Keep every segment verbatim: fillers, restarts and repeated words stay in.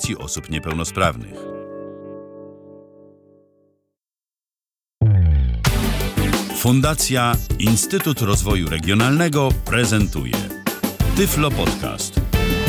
Organizacji Osób Niepełnosprawnych. Fundacja Instytut Rozwoju Regionalnego prezentuje Tyflo Podcast.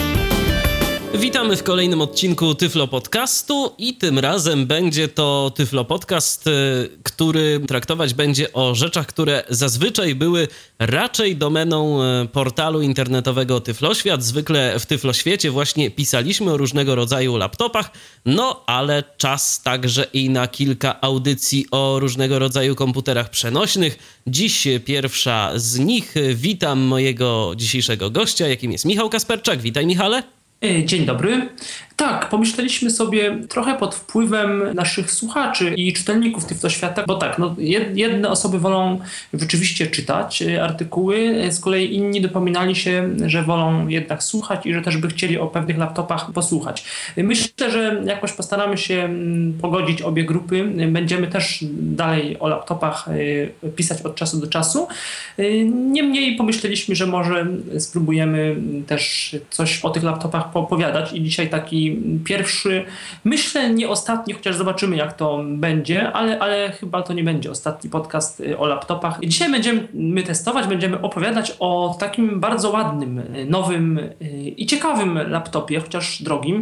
Witamy w kolejnym odcinku Tyflo Podcastu i tym razem będzie to Tyflo Podcast, który traktować będzie o rzeczach, które zazwyczaj były raczej domeną portalu internetowego Tyfloświat. Zwykle w Tyfloświecie właśnie pisaliśmy o różnego rodzaju laptopach, no ale czas także i na kilka audycji o różnego rodzaju komputerach przenośnych. Dziś pierwsza z nich. Witam mojego dzisiejszego gościa, jakim jest Michał Kasperczak. Witaj, Michale. Dzień dobry. Tak, pomyśleliśmy sobie trochę pod wpływem naszych słuchaczy i czytelników Tyfloświata, bo tak, no, jedne osoby wolą rzeczywiście czytać artykuły, z kolei inni dopominali się, że wolą jednak słuchać i że też by chcieli o pewnych laptopach posłuchać. Myślę, że jakoś postaramy się pogodzić obie grupy. Będziemy też dalej o laptopach pisać od czasu do czasu. Niemniej pomyśleliśmy, że może spróbujemy też coś o tych laptopach poopowiadać i dzisiaj taki pierwszy, myślę nie ostatni, chociaż zobaczymy jak to będzie, ale, ale chyba to nie będzie ostatni podcast o laptopach. Dzisiaj będziemy my testować, będziemy opowiadać o takim bardzo ładnym, nowym i ciekawym laptopie, chociaż drogim,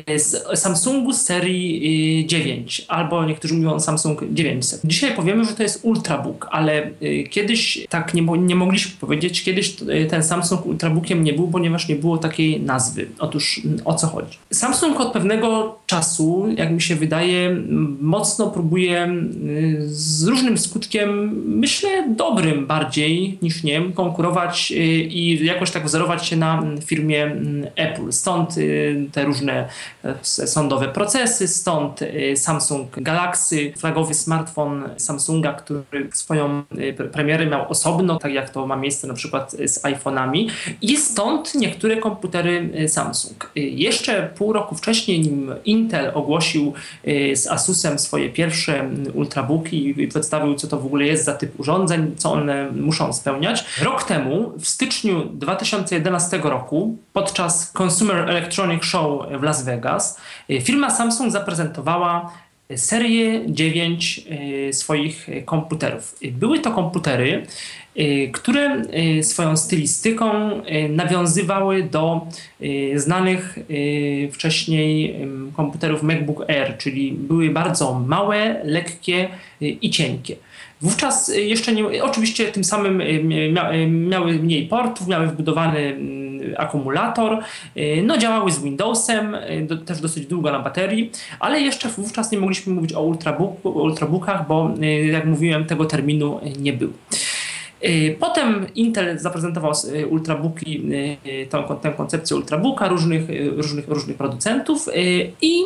z Samsungu z serii dziewięć, albo niektórzy mówią Samsung dziewięćset. Dzisiaj powiemy, że to jest Ultrabook, ale kiedyś tak nie, nie mogliśmy powiedzieć, kiedyś ten Samsung Ultrabookiem nie był, ponieważ nie było takiej nazwy. Otóż o co chodzi? Samsung od pewnego czasu, jak mi się wydaje, mocno próbuje z różnym skutkiem, myślę dobrym bardziej niż nie, konkurować i jakoś tak wzorować się na firmie Apple. Stąd te różne sądowe procesy, stąd Samsung Galaxy, flagowy smartfon Samsunga, który swoją premierę miał osobno, tak jak to ma miejsce na przykład z iPhone'ami, i stąd niektóre komputery Samsung. Jeszcze pół roku wcześniej, nim Intel ogłosił z Asusem swoje pierwsze ultrabooki i przedstawił, co to w ogóle jest za typ urządzeń, co one muszą spełniać. Rok temu, w styczniu dwa tysiące jedenastego roku, podczas Consumer Electronics Show w Las Vegas, firma Samsung zaprezentowała serię dziewięć swoich komputerów. Były to komputery, które swoją stylistyką nawiązywały do znanych wcześniej komputerów MacBook Air, czyli były bardzo małe, lekkie i cienkie. Wówczas jeszcze nie, oczywiście tym samym mia, miały mniej portów, miały wbudowany akumulator, no działały z Windowsem, do, też dosyć długo na baterii, ale jeszcze wówczas nie mogliśmy mówić o ultrabooku, ultrabookach, bo jak mówiłem, tego terminu nie było. Potem Intel zaprezentował ultrabooki, tę, tę koncepcję ultrabooka różnych, różnych, różnych producentów i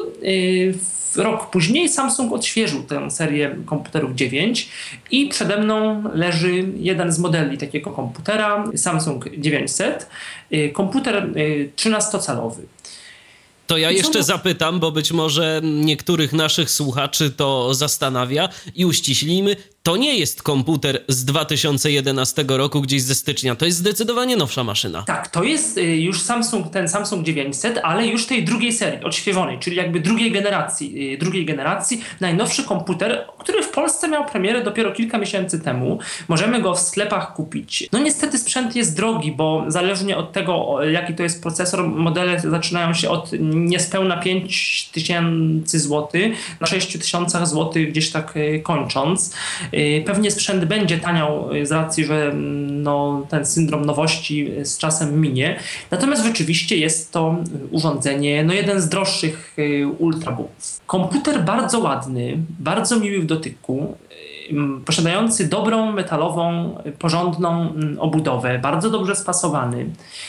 rok później Samsung odświeżył tę serię komputerów dziewięć i przede mną leży jeden z modeli takiego komputera, Samsung dziewięćset, komputer trzynastocalowy. To ja jeszcze zapytam, bo być może niektórych naszych słuchaczy to zastanawia i uściślimy, to nie jest komputer z dwa tysiące jedenastego roku, gdzieś ze stycznia. To jest zdecydowanie nowsza maszyna. Tak, to jest już Samsung, ten Samsung dziewięćset, ale już tej drugiej serii, odświeżonej, czyli jakby drugiej generacji. Drugiej generacji, najnowszy komputer, który w Polsce miał premierę dopiero kilka miesięcy temu. Możemy go w sklepach kupić. No niestety sprzęt jest drogi, bo zależnie od tego, jaki to jest procesor, modele zaczynają się od niespełna pięć tysięcy złotych na sześć tysięcy złotych, gdzieś tak kończąc. Pewnie sprzęt będzie taniał z racji, że no, ten syndrom nowości z czasem minie. Natomiast rzeczywiście jest to urządzenie, no jeden z droższych ultrabooków. Komputer bardzo ładny, bardzo miły w dotyku, posiadający dobrą, metalową, porządną obudowę, bardzo dobrze spasowany.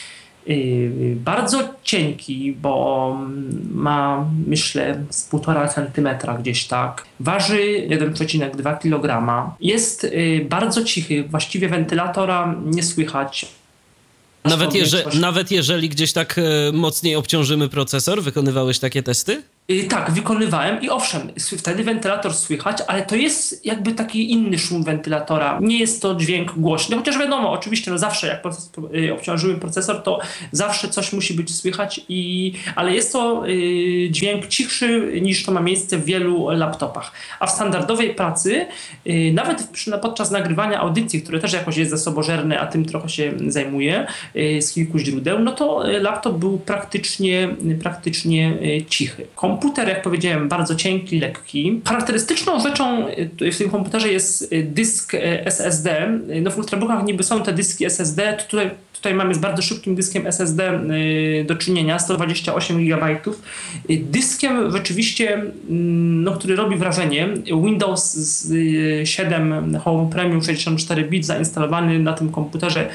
Bardzo cienki, bo ma, myślę, z półtora centymetra gdzieś tak. Waży jeden przecinek dwa kilograma. Jest bardzo cichy, właściwie wentylatora nie słychać. Nawet, jeże, nawet jeżeli gdzieś tak mocniej obciążymy procesor, wykonywałeś takie testy? Yy, tak, wykonywałem i owszem, wtedy wentylator słychać, ale to jest jakby taki inny szum wentylatora. Nie jest to dźwięk głośny, chociaż wiadomo, oczywiście no zawsze jak proces, yy, obciążymy procesor, to zawsze coś musi być słychać, i, ale jest to yy, dźwięk cichszy niż to ma miejsce w wielu laptopach. A w standardowej pracy, yy, nawet przy, podczas nagrywania audycji, które też jakoś jest zasobożerne, a tym trochę się zajmuje yy, z kilku źródeł, no to laptop był praktycznie, praktycznie yy, cichy. Komputer, jak powiedziałem, bardzo cienki, lekki. Charakterystyczną rzeczą w tym komputerze jest dysk S S D. No w ultrabookach niby są te dyski S S D. Tutaj, tutaj mamy z bardzo szybkim dyskiem S S D do czynienia, sto dwadzieścia osiem gigabajtów. Dyskiem rzeczywiście, no, który robi wrażenie. Windows siedem Home Premium sześćdziesiąt cztery bit zainstalowany na tym komputerze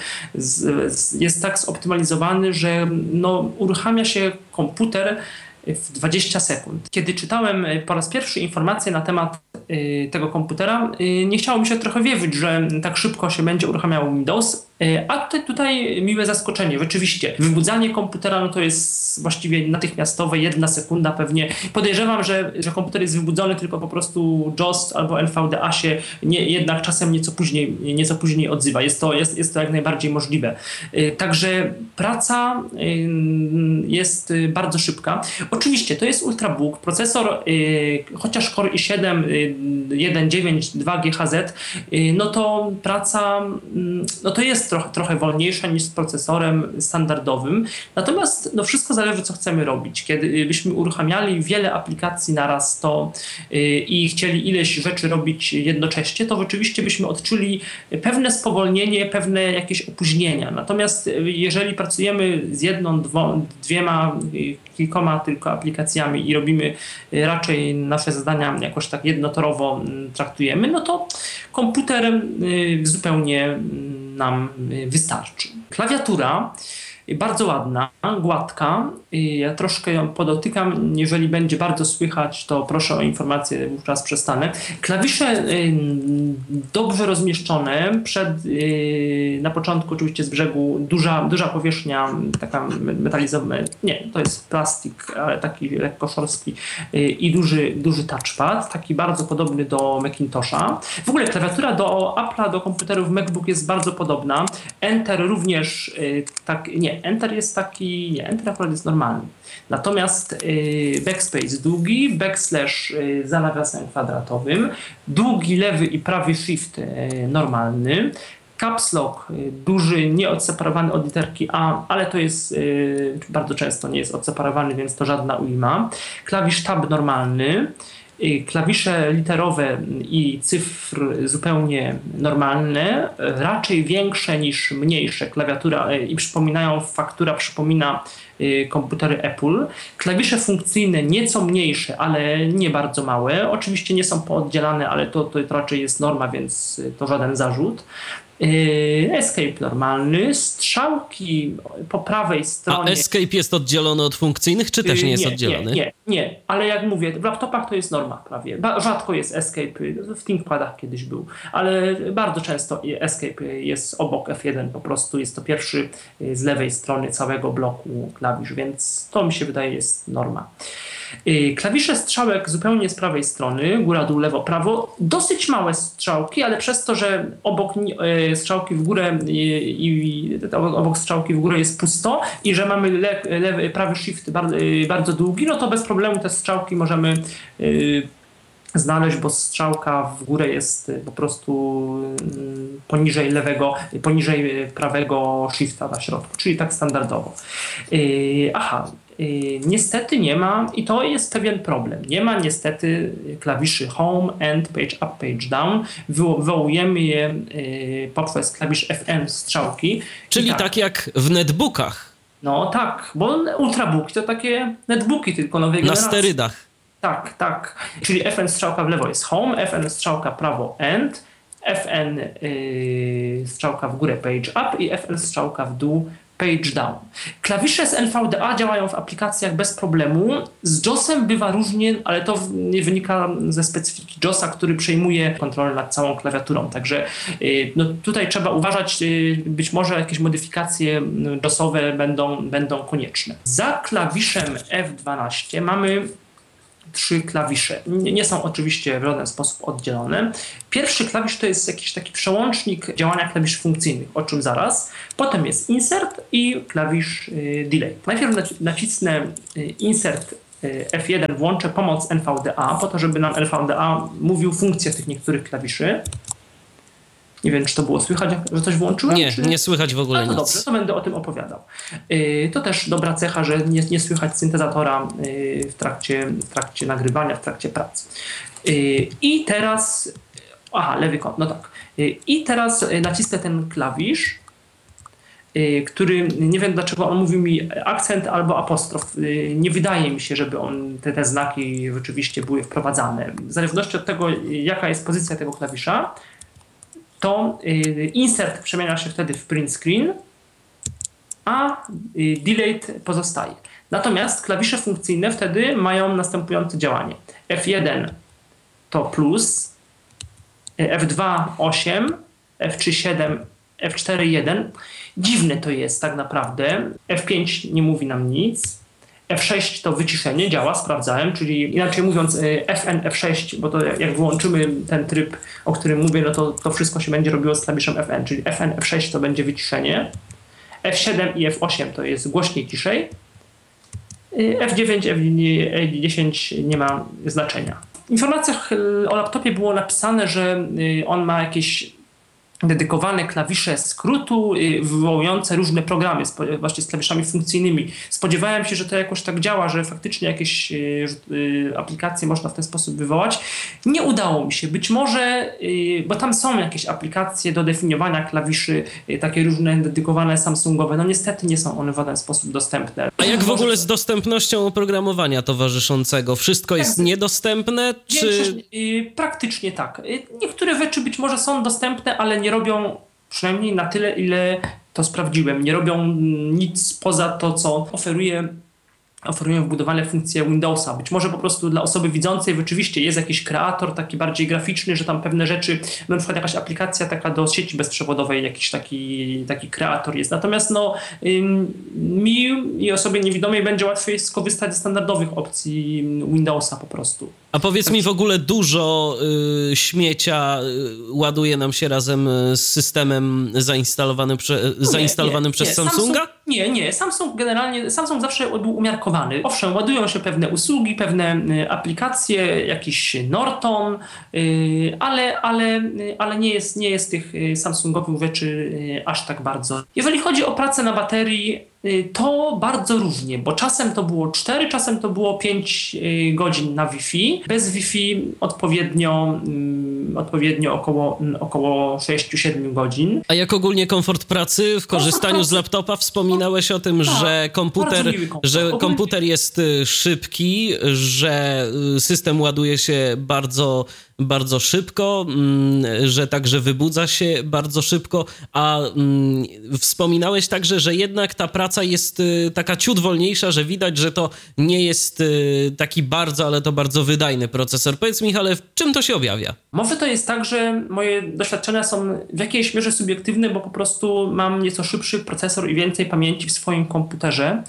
jest tak zoptymalizowany, że no, uruchamia się komputer w dwadzieścia sekund. Kiedy czytałem po raz pierwszy informacje na temat y, tego komputera, y, nie chciało mi się trochę wierzyć, że tak szybko się będzie uruchamiał Windows, y, a tutaj, tutaj miłe zaskoczenie. Rzeczywiście, wybudzanie komputera no to jest właściwie natychmiastowe, jedna sekunda pewnie. Podejrzewam, że, że komputer jest wybudzony, tylko po prostu JAWS albo N V D A się nie, jednak czasem nieco później, nieco później odzywa. Jest to, jest, jest to jak najbardziej możliwe. Y, także praca y, jest bardzo szybka. Oczywiście to jest ultrabook, procesor yy, chociaż Core i siedem yy, jeden dziewięć dwa G H Z, yy, no to praca yy, no to jest trochę, trochę wolniejsza niż z procesorem standardowym. Natomiast no wszystko zależy, co chcemy robić. Kiedy byśmy uruchamiali wiele aplikacji naraz to yy, i chcieli ileś rzeczy robić jednocześnie, to rzeczywiście byśmy odczuli pewne spowolnienie, pewne jakieś opóźnienia. Natomiast jeżeli pracujemy z jedną, dwo, dwiema, yy, kilkoma tylko aplikacjami i robimy raczej nasze zadania jakoś tak jednotorowo traktujemy, no to komputer zupełnie nam wystarczy. Klawiatura bardzo ładna, gładka. Ja troszkę ją podotykam. Jeżeli będzie bardzo słychać, to proszę o informację, wówczas przestanę. Klawisze dobrze rozmieszczone. Przed, na początku oczywiście z brzegu duża, duża powierzchnia, taka metalizowa. Nie, to jest plastik, ale taki lekko szorstki i duży, duży touchpad, taki bardzo podobny do Macintosha. W ogóle klawiatura do Apple'a, do komputerów MacBook jest bardzo podobna. Enter również tak, nie, Enter jest taki, nie, Enter akurat jest normalny. Natomiast y, backspace długi, backslash y, za nawiasem kwadratowym, długi lewy i prawy shift y, normalny, caps lock y, duży, nie odseparowany od literki A, ale to jest y, bardzo często nie jest odseparowany, więc to żadna ujma. Klawisz tab normalny. Klawisze literowe i cyfr zupełnie normalne, raczej większe niż mniejsze. Klawiatura i przypominają, faktura przypomina komputery Apple. Klawisze funkcyjne nieco mniejsze, ale nie bardzo małe. Oczywiście nie są pooddzielane, ale to, to raczej jest norma, więc to żaden zarzut. Escape normalny, strzałki po prawej stronie. A Escape jest oddzielony od funkcyjnych, czy też nie jest nie, oddzielony? Nie, nie, nie, ale jak mówię, w laptopach to jest norma prawie. Rzadko jest Escape, w ThinkPadach kiedyś był, ale bardzo często Escape jest obok F jeden, po prostu jest to pierwszy z lewej strony całego bloku klawisz, więc to mi się wydaje jest norma. Klawisze strzałek zupełnie z prawej strony, góra, dół, lewo, prawo. Dosyć małe strzałki, ale przez to, że obok strzałki w górę i, i obok strzałki w górę jest pusto i że mamy le, lewy, prawy shift bardzo, bardzo długi, no to bez problemu te strzałki możemy y, znaleźć, bo strzałka w górę jest po prostu poniżej lewego, poniżej prawego shifta na środku, czyli tak standardowo. Y, aha. Niestety nie ma, i to jest pewien problem, nie ma niestety klawiszy Home, End, Page Up, Page Down. Wywołujemy je poprzez klawisz F N strzałki. Czyli tak, tak jak w netbookach. No tak, bo ultrabooki to takie netbooki tylko nowej generacji. Na sterydach. Tak, tak. Czyli F N strzałka w lewo jest Home, F N strzałka prawo End, F N yy, strzałka w górę Page Up i F N strzałka w dół Page Down. Klawisze z N V D A działają w aplikacjach bez problemu. Z JAWSem bywa różnie, ale to nie wynika ze specyfiki JAWSa, który przejmuje kontrolę nad całą klawiaturą. Także no, tutaj trzeba uważać, być może jakieś modyfikacje JAWSowe będą, będą konieczne. Za klawiszem F dwanaście mamy trzy klawisze. Nie, nie są oczywiście w żaden sposób oddzielone. Pierwszy klawisz to jest jakiś taki przełącznik działania klawiszy funkcyjnych, o czym zaraz. Potem jest insert i klawisz y, delay. Najpierw nacisnę y, insert y, F jeden, włączę pomoc N V D A po to, żeby nam N V D A mówił funkcję tych niektórych klawiszy. Nie wiem, czy to było słychać, że coś włączyłem? Nie, czy... nie słychać w ogóle no to nic. Dobrze, to będę o tym opowiadał. Yy, to też dobra cecha, że nie, nie słychać syntezatora yy, w, trakcie, w trakcie nagrywania, w trakcie pracy. Yy, I teraz... Aha, lewy kąt, no tak. Yy, I teraz nacisnę ten klawisz, yy, który, nie wiem dlaczego on mówił mi akcent albo apostrof. Yy, nie wydaje mi się, żeby on, te, te znaki rzeczywiście były wprowadzane. W zależności od tego, jaka jest pozycja tego klawisza, to insert przemienia się wtedy w print screen, a delayed pozostaje. Natomiast klawisze funkcyjne wtedy mają następujące działanie. F jeden to plus, F dwa osiem, F trzy siedem, F cztery jeden. Dziwne to jest tak naprawdę. F pięć nie mówi nam nic. F sześć to wyciszenie, działa, sprawdzałem, czyli inaczej mówiąc F N, F sześć, bo to jak wyłączymy ten tryb, o którym mówię, no to, to wszystko się będzie robiło z klawiszem F N, czyli F N, F sześć to będzie wyciszenie, F siedem i F osiem to jest głośniej, ciszej, F dziewięć, F dziesięć nie ma znaczenia. W informacjach o laptopie było napisane, że on ma jakieś dedykowane klawisze skrótu wywołujące różne programy, właśnie z klawiszami funkcyjnymi. Spodziewałem się, że to jakoś tak działa, że faktycznie jakieś aplikacje można w ten sposób wywołać. Nie udało mi się. Być może, bo tam są jakieś aplikacje do definiowania klawiszy, takie różne dedykowane Samsungowe. No niestety nie są one w żaden sposób dostępne. A jak w ogóle z dostępnością oprogramowania towarzyszącego? Wszystko jest niedostępne, czy... Praktycznie tak. Niektóre rzeczy być może są dostępne, ale nie robią, przynajmniej na tyle, ile to sprawdziłem, nie robią nic poza to, co oferuje, oferują wbudowane funkcje Windowsa. Być może po prostu dla osoby widzącej rzeczywiście jest jakiś kreator taki bardziej graficzny, że tam pewne rzeczy, na przykład jakaś aplikacja taka do sieci bezprzewodowej, jakiś taki, taki kreator jest. Natomiast no, ym, mi i osobie niewidomej będzie łatwiej skorzystać ze standardowych opcji Windowsa po prostu. A powiedz mi, w ogóle dużo y, śmiecia y, ładuje nam się razem z systemem zainstalowanym, prze, zainstalowanym nie, nie, przez nie. Samsunga? Samsung, nie, nie. Samsung generalnie, Samsung zawsze był umiarkowany. Owszem, ładują się pewne usługi, pewne y, aplikacje, jakiś Norton, y, ale, ale, y, ale nie jest, nie jest tych y, Samsungowych rzeczy y, aż tak bardzo. Jeżeli chodzi o pracę na baterii, to bardzo różnie, bo czasem to było cztery, czasem to było pięć godzin na Wi-Fi. Bez Wi-Fi odpowiednio, odpowiednio około, około sześć siedem godzin. A jak ogólnie komfort pracy w korzystaniu komfort z laptopa? Wspominałeś o tym, tak, że komputer, że komputer jest szybki, że system ładuje się bardzo, bardzo szybko, że także wybudza się bardzo szybko, a wspominałeś także, że jednak ta praca jest taka ciut wolniejsza, że widać, że to nie jest taki bardzo, ale to bardzo wydajny procesor. Powiedz, Michale, w czym to się objawia? Może to jest tak, że moje doświadczenia są w jakiejś mierze subiektywne, bo po prostu mam nieco szybszy procesor i więcej pamięci w swoim komputerze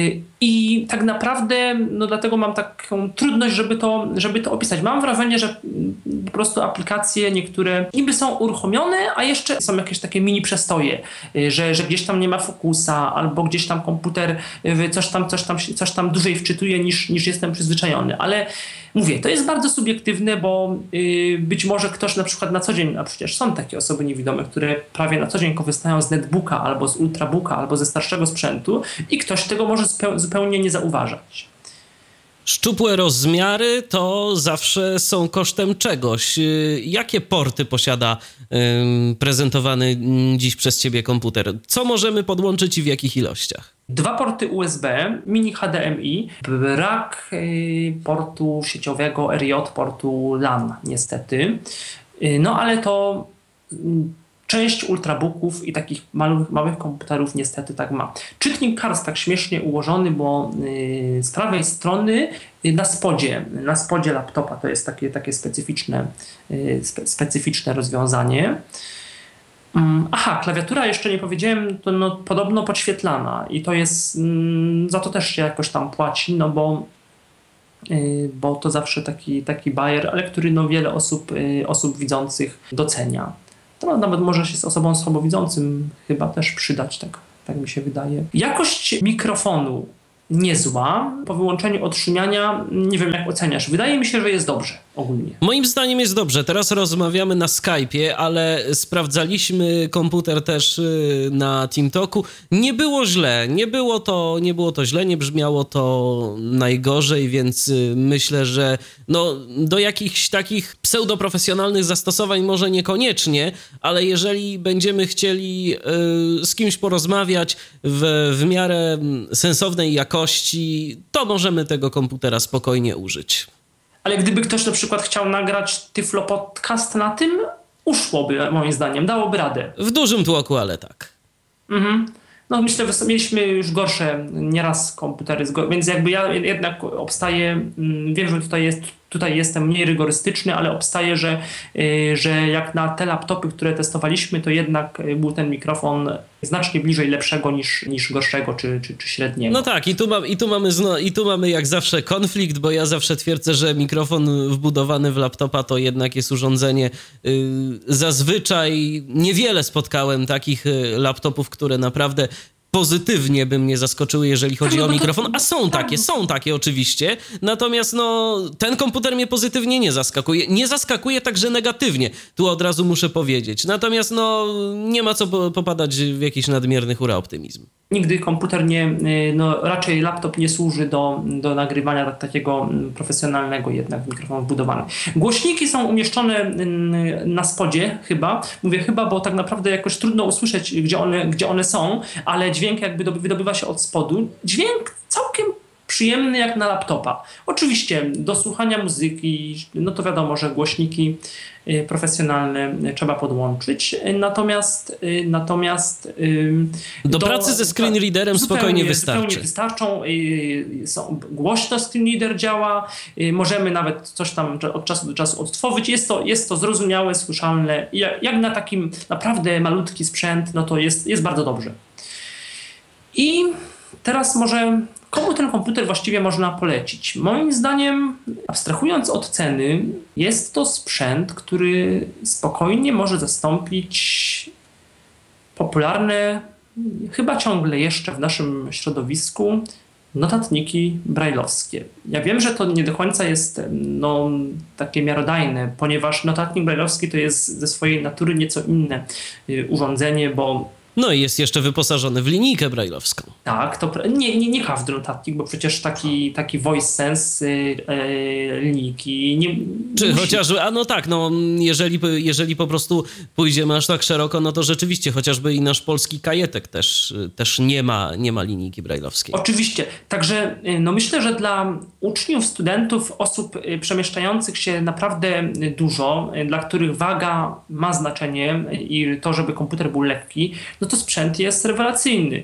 i tak naprawdę no dlatego mam taką trudność, żeby to, żeby to opisać. Mam wrażenie, że po prostu aplikacje niektóre niby są uruchomione, a jeszcze są jakieś takie mini przestoje, że, że gdzieś tam nie ma fokusa, albo gdzieś tam komputer coś tam, coś tam, coś tam dłużej wczytuje niż, niż jestem przyzwyczajony. Ale mówię, to jest bardzo subiektywne, bo yy, być może ktoś na przykład na co dzień, a przecież są takie osoby niewidome, które prawie na co dzień korzystają z netbooka, albo z ultrabooka, albo ze starszego sprzętu i ktoś tego może zupeł- zupełnie nie zauważać. Szczupłe rozmiary to zawsze są kosztem czegoś. Jakie porty posiada ym, prezentowany dziś przez ciebie komputer? Co możemy podłączyć i w jakich ilościach? Dwa porty U S B, mini H D M I, brak y, portu sieciowego R J, portu LAN niestety. Y, no ale to... Y, Część ultrabooków i takich małych, małych komputerów niestety tak ma. Czytnik kart tak śmiesznie ułożony, bo yy, z prawej strony yy, na spodzie, na spodzie laptopa to jest takie, takie specyficzne, yy, spe, specyficzne rozwiązanie. Yy, aha, klawiatura jeszcze nie powiedziałem, to no, podobno podświetlana i to jest, yy, za to też się jakoś tam płaci, no bo bo to zawsze taki, taki bajer, ale który no wiele osób, osób widzących docenia. To nawet może się z osobą słabowidzącym chyba też przydać, tak, tak mi się wydaje. Jakość mikrofonu niezła. Po wyłączeniu odszumiania nie wiem, jak oceniasz. Wydaje mi się, że jest dobrze ogólnie. Moim zdaniem jest dobrze. Teraz rozmawiamy na Skype'ie, ale sprawdzaliśmy komputer też na TeamTalku. Nie było źle. Nie było to, nie było to źle, nie brzmiało to najgorzej, więc myślę, że no, do jakichś takich pseudoprofesjonalnych zastosowań może niekoniecznie, ale jeżeli będziemy chcieli y, z kimś porozmawiać w, w miarę sensownej jakości, to możemy tego komputera spokojnie użyć. Ale gdyby ktoś na przykład chciał nagrać Tyflo Podcast na tym, uszłoby moim zdaniem, dałoby radę. W dużym tłoku, ale tak. Mhm. No myślę, że mieliśmy już gorsze nieraz komputery, więc jakby ja jednak obstaję, wiem, że tutaj jest Tutaj jestem mniej rygorystyczny, ale obstaję, że, że jak na te laptopy, które testowaliśmy, to jednak był ten mikrofon znacznie bliżej lepszego niż, niż gorszego czy, czy, czy średniego. No tak, i tu, mam, i, tu mamy zno, i tu mamy jak zawsze konflikt, bo ja zawsze twierdzę, że mikrofon wbudowany w laptopa to jednak jest urządzenie. Yy, zazwyczaj niewiele spotkałem takich laptopów, które naprawdę pozytywnie by mnie zaskoczyły, jeżeli chodzi o mikrofon, a są takie, są takie oczywiście, natomiast no ten komputer mnie pozytywnie nie zaskakuje, nie zaskakuje także negatywnie, tu od razu muszę powiedzieć, natomiast no nie ma co popadać w jakiś nadmierny hura optymizm. Nigdy komputer nie, no raczej laptop nie służy do, do nagrywania tak, takiego profesjonalnego jednak mikrofonu wbudowany. Głośniki są umieszczone na spodzie chyba, mówię chyba, bo tak naprawdę jakoś trudno usłyszeć, gdzie one, gdzie one są, ale dźwięk jakby wydobywa się od spodu. Dźwięk całkiem przyjemny jak na laptopa. Oczywiście do słuchania muzyki, no to wiadomo, że głośniki profesjonalne trzeba podłączyć, natomiast natomiast do, do pracy ze screenreaderem zupełnie, spokojnie wystarczy. Zupełnie wystarczą. Są, głośno screenreader działa, możemy nawet coś tam od czasu do czasu odtworzyć. Jest to, jest to zrozumiałe, słyszalne. Jak, jak na takim naprawdę malutki sprzęt, no to jest, jest bardzo dobrze. I teraz może komu ten komputer właściwie można polecić? Moim zdaniem, abstrahując od ceny, jest to sprzęt, który spokojnie może zastąpić popularne, chyba ciągle jeszcze w naszym środowisku, notatniki brajlowskie. Ja wiem, że to nie do końca jest no, takie miarodajne, ponieważ notatnik brajlowski to jest ze swojej natury nieco inne urządzenie, bo no i jest jeszcze wyposażony w linijkę brajlowską. Tak, to nie, nie, nie każdy notatnik, bo przecież taki, taki voice sense yy, yy, linijki nie Czy musi... chociażby, a no tak, no jeżeli, jeżeli po prostu pójdziemy aż tak szeroko, no to rzeczywiście chociażby i nasz polski kajetek też, też nie ma, nie ma linijki brajlowskiej. Oczywiście, także no myślę, że dla uczniów, studentów, osób przemieszczających się naprawdę dużo, dla których waga ma znaczenie i to, żeby komputer był lekki, no to sprzęt jest rewelacyjny.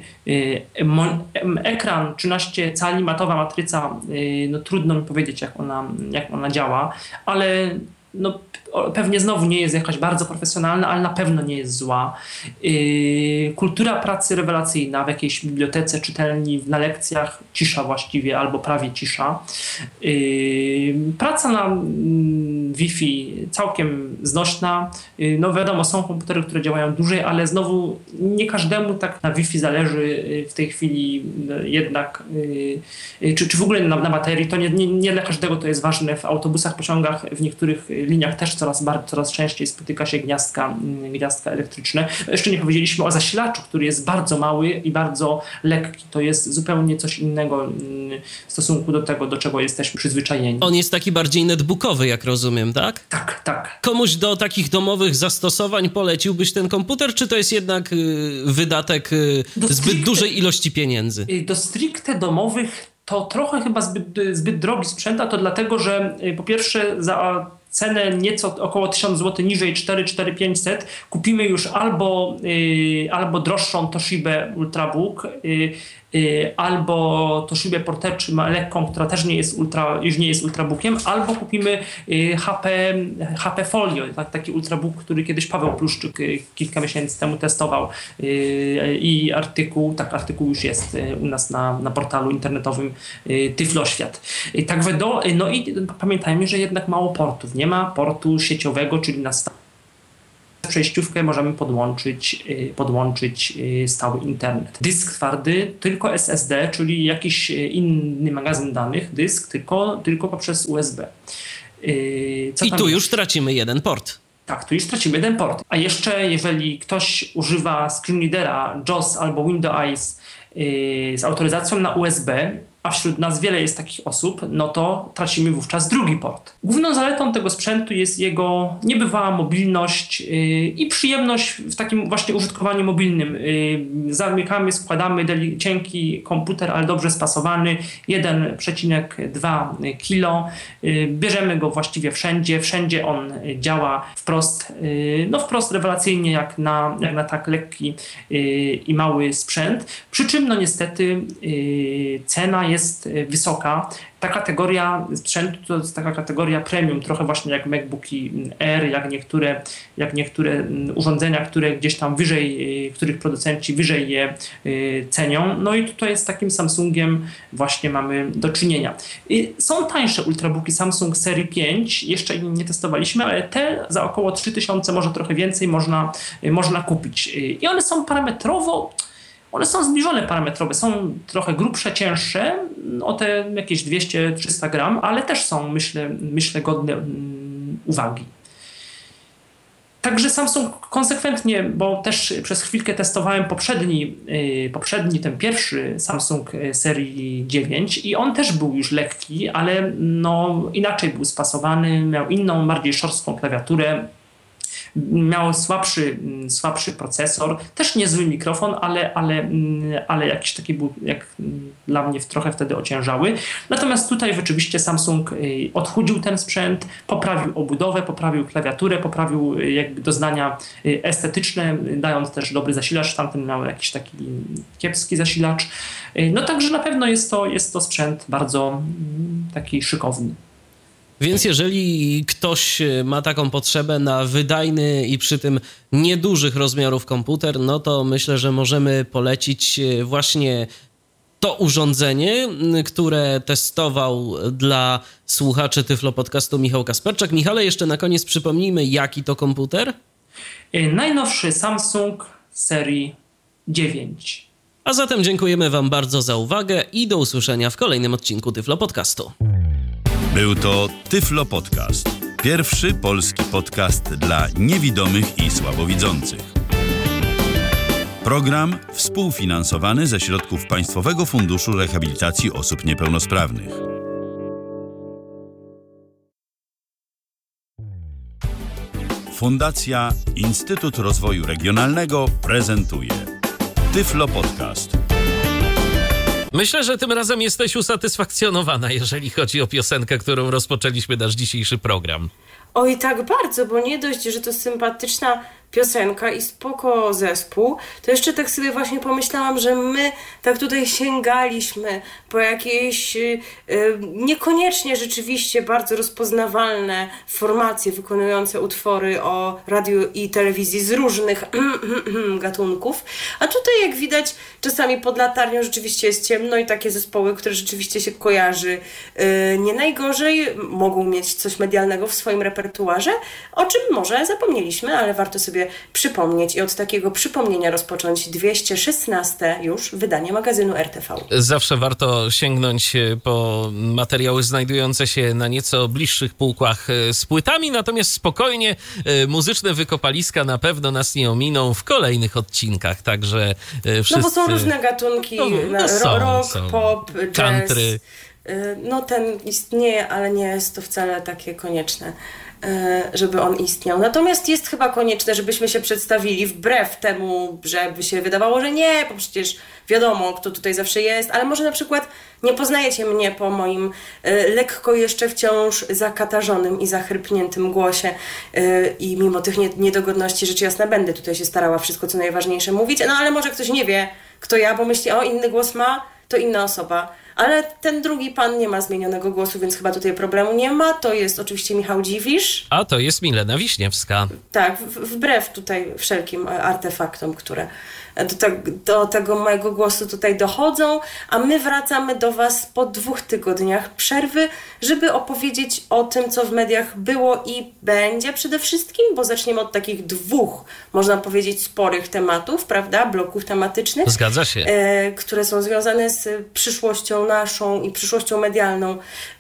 Ekran trzynaście cali, matowa matryca, no trudno mi powiedzieć, jak ona, jak ona działa, ale no, pewnie znowu nie jest jakaś bardzo profesjonalna, ale na pewno nie jest zła. Yy, kultura pracy rewelacyjna w jakiejś bibliotece, czytelni, na lekcjach cisza właściwie, albo prawie cisza. Yy, praca na mm, Wi-Fi całkiem znośna. Yy, no wiadomo, są komputery, które działają dłużej, ale znowu nie każdemu tak na Wi-Fi zależy w tej chwili jednak, yy, czy, czy w ogóle na, na baterii. To nie, nie, nie dla każdego to jest ważne. W autobusach, pociągach, w niektórych liniach też coraz, bardzo, coraz częściej spotyka się gniazdka, gniazdka elektryczne. Jeszcze nie powiedzieliśmy o zasilaczu, który jest bardzo mały i bardzo lekki. To jest zupełnie coś innego w stosunku do tego, do czego jesteśmy przyzwyczajeni. On jest taki bardziej netbookowy, jak rozumiem, tak? Tak, tak. Komuś do takich domowych zastosowań poleciłbyś ten komputer, czy to jest jednak y, wydatek y, zbyt stricte, dużej ilości pieniędzy? Do stricte domowych to trochę chyba zbyt, zbyt drogi sprzęt, a to dlatego, że po pierwsze za cenę nieco około tysiąc złotych niżej, cztery, cztery pięćset, kupimy już albo, y, albo droższą Toshibę Ultrabook, y, y, albo Toshibę Porter ma lekką, która też nie jest ultra, już nie jest Ultrabookiem, albo kupimy y, H P, H P Folio, tak, taki Ultrabook, który kiedyś Paweł Pluszczyk y, kilka miesięcy temu testował y, i artykuł, tak artykuł już jest y, u nas na, na portalu internetowym y, Tyfloświat. Y, tak do, y, no i pamiętajmy, że jednak mało portów, nie ma portu sieciowego, czyli na przejściówkę możemy podłączyć, podłączyć stały internet. Dysk twardy tylko S S D, czyli jakiś inny magazyn danych, dysk tylko, tylko poprzez U S B. Co I tu już tracimy jeden port. Tak, tu już tracimy jeden port. A jeszcze jeżeli ktoś używa screenreadera J O S albo Windows Eyes z autoryzacją na U S B, a wśród nas wiele jest takich osób, no to tracimy wówczas drugi port. Główną zaletą tego sprzętu jest jego niebywała mobilność yy, i przyjemność w takim właśnie użytkowaniu mobilnym. Yy, zamykamy, składamy deli- cienki komputer, ale dobrze spasowany, jeden przecinek dwa kilo. Yy, bierzemy go właściwie wszędzie, wszędzie on działa wprost, yy, no wprost rewelacyjnie jak na, jak na tak lekki yy, i mały sprzęt. Przy czym no niestety yy, cena jest jest wysoka. Ta kategoria sprzętu to jest taka kategoria premium, trochę właśnie jak MacBooki Air, jak niektóre, jak niektóre urządzenia, które gdzieś tam wyżej, których producenci wyżej je cenią. No i tutaj z takim Samsungiem właśnie mamy do czynienia. Są tańsze ultrabooki Samsung serii pięć, jeszcze nie testowaliśmy, ale te za około trzy tysiące, może trochę więcej można, można kupić. I one są parametrowo One są zbliżone parametrowe, są trochę grubsze, cięższe, o te jakieś dwieście trzysta gram, ale też są, myślę, myślę godne um, uwagi. Także Samsung konsekwentnie, bo też przez chwilkę testowałem poprzedni, yy, poprzedni ten pierwszy Samsung serii dziewięć i on też był już lekki, ale no, inaczej był spasowany, miał inną, bardziej szorstką klawiaturę. Miał słabszy, słabszy procesor, też niezły mikrofon, ale, ale, ale jakiś taki był, jak dla mnie trochę wtedy ociężały. Natomiast tutaj rzeczywiście Samsung odchudził ten sprzęt, poprawił obudowę, poprawił klawiaturę, poprawił jakby doznania estetyczne, dając też dobry zasilacz. Tamten miał jakiś taki kiepski zasilacz. No także na pewno jest to, jest to sprzęt bardzo taki szykowny. Więc jeżeli ktoś ma taką potrzebę na wydajny i przy tym niedużych rozmiarów komputer, no to myślę, że możemy polecić właśnie to urządzenie, które testował dla słuchaczy Tyflo Podcastu Michał Kasperczak. Michale, jeszcze na koniec przypomnijmy, jaki to komputer? Najnowszy Samsung serii dziewięć. A zatem dziękujemy Wam bardzo za uwagę i do usłyszenia w kolejnym odcinku Tyflo Podcastu. Był to Tyflo Podcast. Pierwszy polski podcast dla niewidomych i słabowidzących. Program współfinansowany ze środków Państwowego Funduszu Rehabilitacji Osób Niepełnosprawnych. Fundacja Instytut Rozwoju Regionalnego prezentuje Tyflo Podcast. Myślę, że tym razem jesteś usatysfakcjonowana, jeżeli chodzi o piosenkę, którą rozpoczęliśmy nasz dzisiejszy program. Oj, tak bardzo, bo nie dość, że to sympatyczna piosenka i spoko zespół, to jeszcze tak sobie właśnie pomyślałam, że my tak tutaj sięgaliśmy po jakieś yy, niekoniecznie rzeczywiście bardzo rozpoznawalne formacje wykonujące utwory o radiu i telewizji z różnych gatunków, a tutaj jak widać czasami pod latarnią rzeczywiście jest ciemno i takie zespoły, które rzeczywiście się kojarzy yy, nie najgorzej, mogą mieć coś medialnego w swoim repertuarze, o czym może zapomnieliśmy, ale warto sobie przypomnieć i od takiego przypomnienia rozpocząć dwieście szesnaste już wydanie magazynu R T V. Zawsze warto sięgnąć po materiały znajdujące się na nieco bliższych półkach z płytami, natomiast spokojnie muzyczne wykopaliska na pewno nas nie ominą w kolejnych odcinkach, także wszyscy... No bo są różne gatunki, no, no są, rock, są. pop, jazz. Country. No ten istnieje, ale nie jest to wcale takie konieczne, żeby on istniał. Natomiast jest chyba konieczne, żebyśmy się przedstawili wbrew temu, żeby się wydawało, że nie, bo przecież wiadomo, kto tutaj zawsze jest, ale może na przykład nie poznajecie mnie po moim y, lekko jeszcze wciąż zakatarzonym i zachrypniętym głosie y, i mimo tych nie, niedogodności, rzecz jasna, będę tutaj się starała wszystko co najważniejsze mówić, no ale może ktoś nie wie, kto ja, bo myśli, o, inny głos ma, to inna osoba. Ale ten drugi pan nie ma zmienionego głosu, więc chyba tutaj problemu nie ma. To jest oczywiście Michał Dziwisz. A to jest Milena Wiśniewska. Tak, w, wbrew tutaj wszelkim artefaktom, które do, te, do tego mojego głosu tutaj dochodzą. A my wracamy do Was po dwóch tygodniach przerwy, żeby opowiedzieć o tym, co w mediach było i będzie przede wszystkim, bo zaczniemy od takich dwóch, można powiedzieć, sporych tematów, prawda, bloków tematycznych. Zgadza się. E, które są związane z przyszłością naszą i przyszłością medialną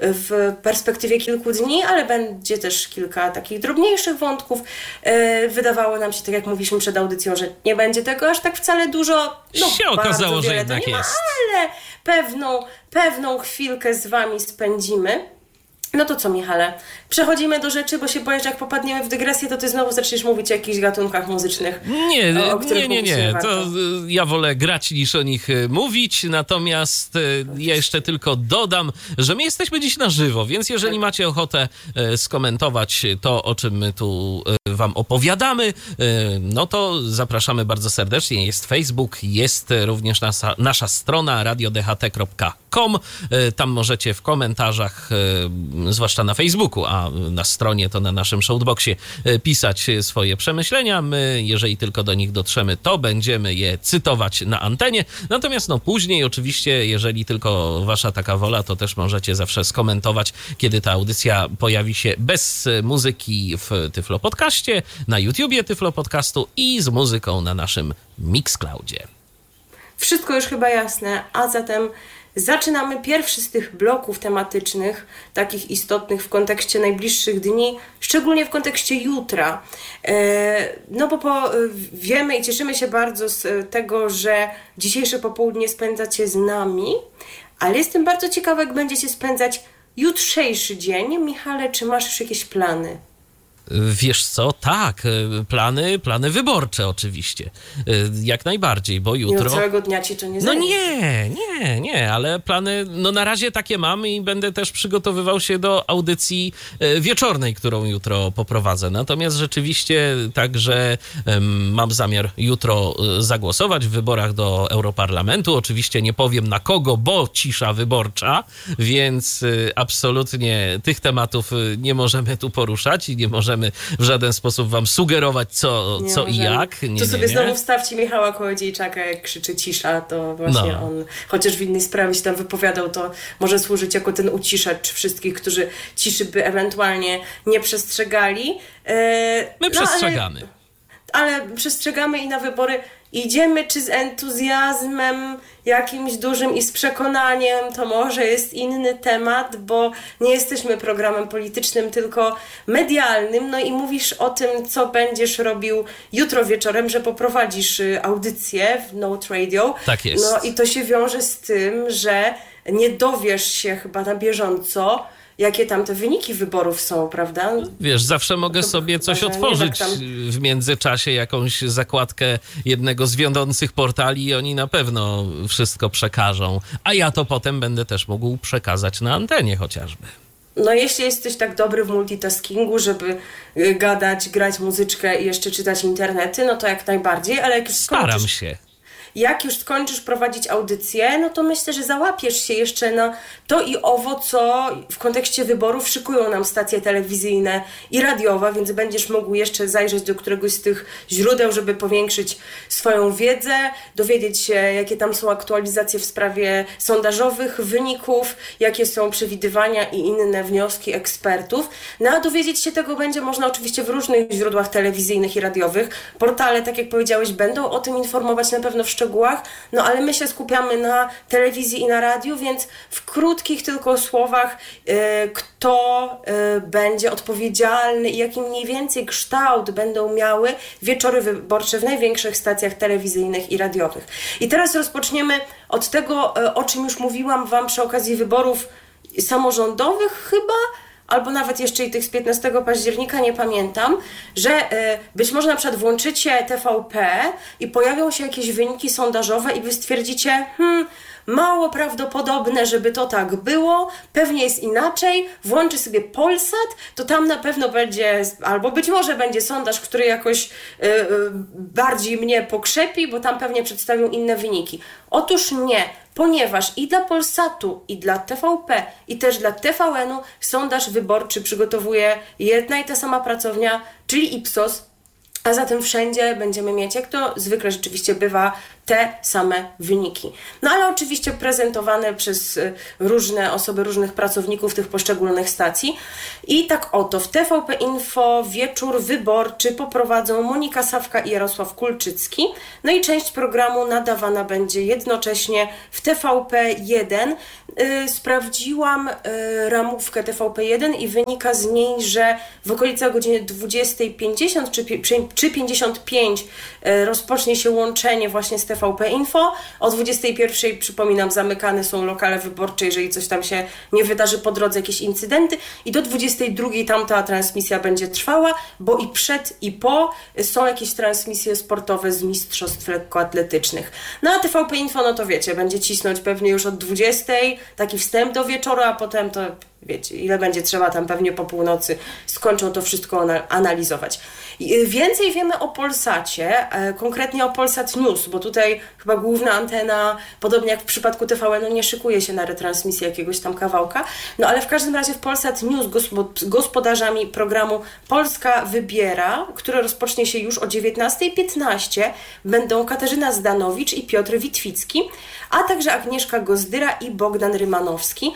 w perspektywie kilku dni, ale będzie też kilka takich drobniejszych wątków. E, wydawało nam się, tak jak mówiliśmy przed audycją, że nie będzie tego aż tak wcale dużo. No, się okazało, że wiele jednak nie ma, jest. ale pewną, pewną chwilkę z Wami spędzimy. No to co, Michale? Przechodzimy do rzeczy, bo się boję, że jak popadniemy w dygresję, to ty znowu zaczniesz mówić o jakichś gatunkach muzycznych. Nie, o których nie, nie, nie. nie To ja wolę grać niż o nich mówić, natomiast ja jeszcze tylko dodam, że my jesteśmy dziś na żywo, więc jeżeli macie ochotę skomentować to, o czym my tu wam opowiadamy, no to zapraszamy bardzo serdecznie. Jest Facebook, jest również nasza, nasza strona radio d h t kropka com. Tam możecie w komentarzach, zwłaszcza na Facebooku, a na stronie to na naszym shoutboxie, pisać swoje przemyślenia. My, jeżeli tylko do nich dotrzemy, to będziemy je cytować na antenie. Natomiast no później oczywiście, jeżeli tylko wasza taka wola, to też możecie zawsze skomentować, kiedy ta audycja pojawi się bez muzyki w Tyflo Podcaście, na YouTubie Tyflo Podcastu i z muzyką na naszym Mixcloudzie. Wszystko już chyba jasne, a zatem zaczynamy pierwszy z tych bloków tematycznych, takich istotnych w kontekście najbliższych dni, szczególnie w kontekście jutra. No bo po, wiemy i cieszymy się bardzo z tego, że dzisiejsze popołudnie spędzacie z nami, ale jestem bardzo ciekawa, jak będziecie spędzać jutrzejszy dzień. Michale, czy masz już jakieś plany? Wiesz co, tak, plany, plany wyborcze oczywiście, jak najbardziej, bo jutro... I od całego dnia ci to nie No zajmie. nie, nie, nie, ale plany, no na razie takie mamy i będę też przygotowywał się do audycji wieczornej, którą jutro poprowadzę. Natomiast rzeczywiście także um, mam zamiar jutro zagłosować w wyborach do Europarlamentu. Oczywiście nie powiem na kogo, bo cisza wyborcza, więc absolutnie tych tematów nie możemy tu poruszać i nie możemy w żaden sposób wam sugerować, co, Nie co i możemy. jak. Nie, to nie, sobie nie. znowu wstawcie Michała Kołodziejczaka, jak krzyczy cisza, to właśnie No. on, chociaż w innej sprawie się tam wypowiadał, to może służyć jako ten uciszacz wszystkich, którzy ciszy by ewentualnie nie przestrzegali. E, My no, przestrzegamy. Ale, ale przestrzegamy i na wybory idziemy, czy z entuzjazmem jakimś dużym i z przekonaniem, to może jest inny temat, bo nie jesteśmy programem politycznym, tylko medialnym. No i mówisz o tym, co będziesz robił jutro wieczorem, że poprowadzisz audycję w Note Radio. Tak jest. No i to się wiąże z tym, że nie dowiesz się chyba na bieżąco, jakie tam te wyniki wyborów są, prawda? Wiesz, zawsze mogę To sobie chyba, coś że nie otworzyć tak tam- w międzyczasie, jakąś zakładkę jednego z wiodących portali i oni na pewno wszystko przekażą. A ja to potem będę też mógł przekazać na antenie chociażby. No jeśli jesteś tak dobry w multitaskingu, żeby y, gadać, grać muzyczkę i jeszcze czytać internety, no to jak najbardziej, ale jak już Staram skończysz, się. jak już skończysz prowadzić audycję, no to myślę, że załapiesz się jeszcze na to i owo, co w kontekście wyborów szykują nam stacje telewizyjne i radiowe, więc będziesz mógł jeszcze zajrzeć do któregoś z tych źródeł, żeby powiększyć swoją wiedzę, dowiedzieć się, jakie tam są aktualizacje w sprawie sondażowych wyników, jakie są przewidywania i inne wnioski ekspertów. No a dowiedzieć się tego będzie można oczywiście w różnych źródłach telewizyjnych i radiowych. Portale, tak jak powiedziałeś, będą o tym informować na pewno w szczegółach, no ale my się skupiamy na telewizji i na radiu, więc w krótkich tylko słowach, e, kto e, będzie odpowiedzialny i jaki mniej więcej kształt będą miały wieczory wyborcze w największych stacjach telewizyjnych i radiowych. I teraz rozpoczniemy od tego, e, o czym już mówiłam wam przy okazji wyborów samorządowych chyba, albo nawet jeszcze i tych z piętnastego października, nie pamiętam, że y, być może na przykład włączycie T V P i pojawią się jakieś wyniki sondażowe i wy stwierdzicie, hmm, mało prawdopodobne, żeby to tak było, pewnie jest inaczej, włączy sobie Polsat, to tam na pewno będzie, albo być może będzie sondaż, który jakoś yy, yy, bardziej mnie pokrzepi, bo tam pewnie przedstawią inne wyniki. Otóż nie, ponieważ i dla Polsatu, i dla T V P, i też dla T V N-u sondaż wyborczy przygotowuje jedna i ta sama pracownia, czyli Ipsos, a zatem wszędzie będziemy mieć, jak to zwykle rzeczywiście bywa, te same wyniki. No ale oczywiście prezentowane przez różne osoby, różnych pracowników tych poszczególnych stacji. I tak oto w T V P Info wieczór wyborczy poprowadzą Monika Sawka i Jarosław Kulczycki. No i część programu nadawana będzie jednocześnie w T V P jeden. Yy, sprawdziłam yy, ramówkę T V P jeden i wynika z niej, że w okolicach godziny dwudziestej pięćdziesiąt czy, czy pięćdziesiąt pięć yy, rozpocznie się łączenie właśnie z T V P Info. O dwudziestej pierwszej, przypominam, zamykane są lokale wyborcze, jeżeli coś tam się nie wydarzy po drodze, jakieś incydenty. I do dwudziestej drugiej tamta transmisja będzie trwała, bo i przed i po są jakieś transmisje sportowe z mistrzostw lekkoatletycznych. No a T V P Info, no to wiecie, będzie cisnąć pewnie już od dwudziestej, taki wstęp do wieczoru, a potem to wiecie, ile będzie trzeba tam pewnie po północy skończą to wszystko analizować. Więcej wiemy o Polsacie, konkretnie o Polsat News, bo tutaj chyba główna antena, podobnie jak w przypadku T V N-u, nie szykuje się na retransmisję jakiegoś tam kawałka. No ale w każdym razie w Polsat News gospodarzami programu Polska Wybiera, który rozpocznie się już o dziewiętnastej piętnaście, będą Katarzyna Zdanowicz i Piotr Witwicki, a także Agnieszka Gozdyra i Bogdan Rymanowski.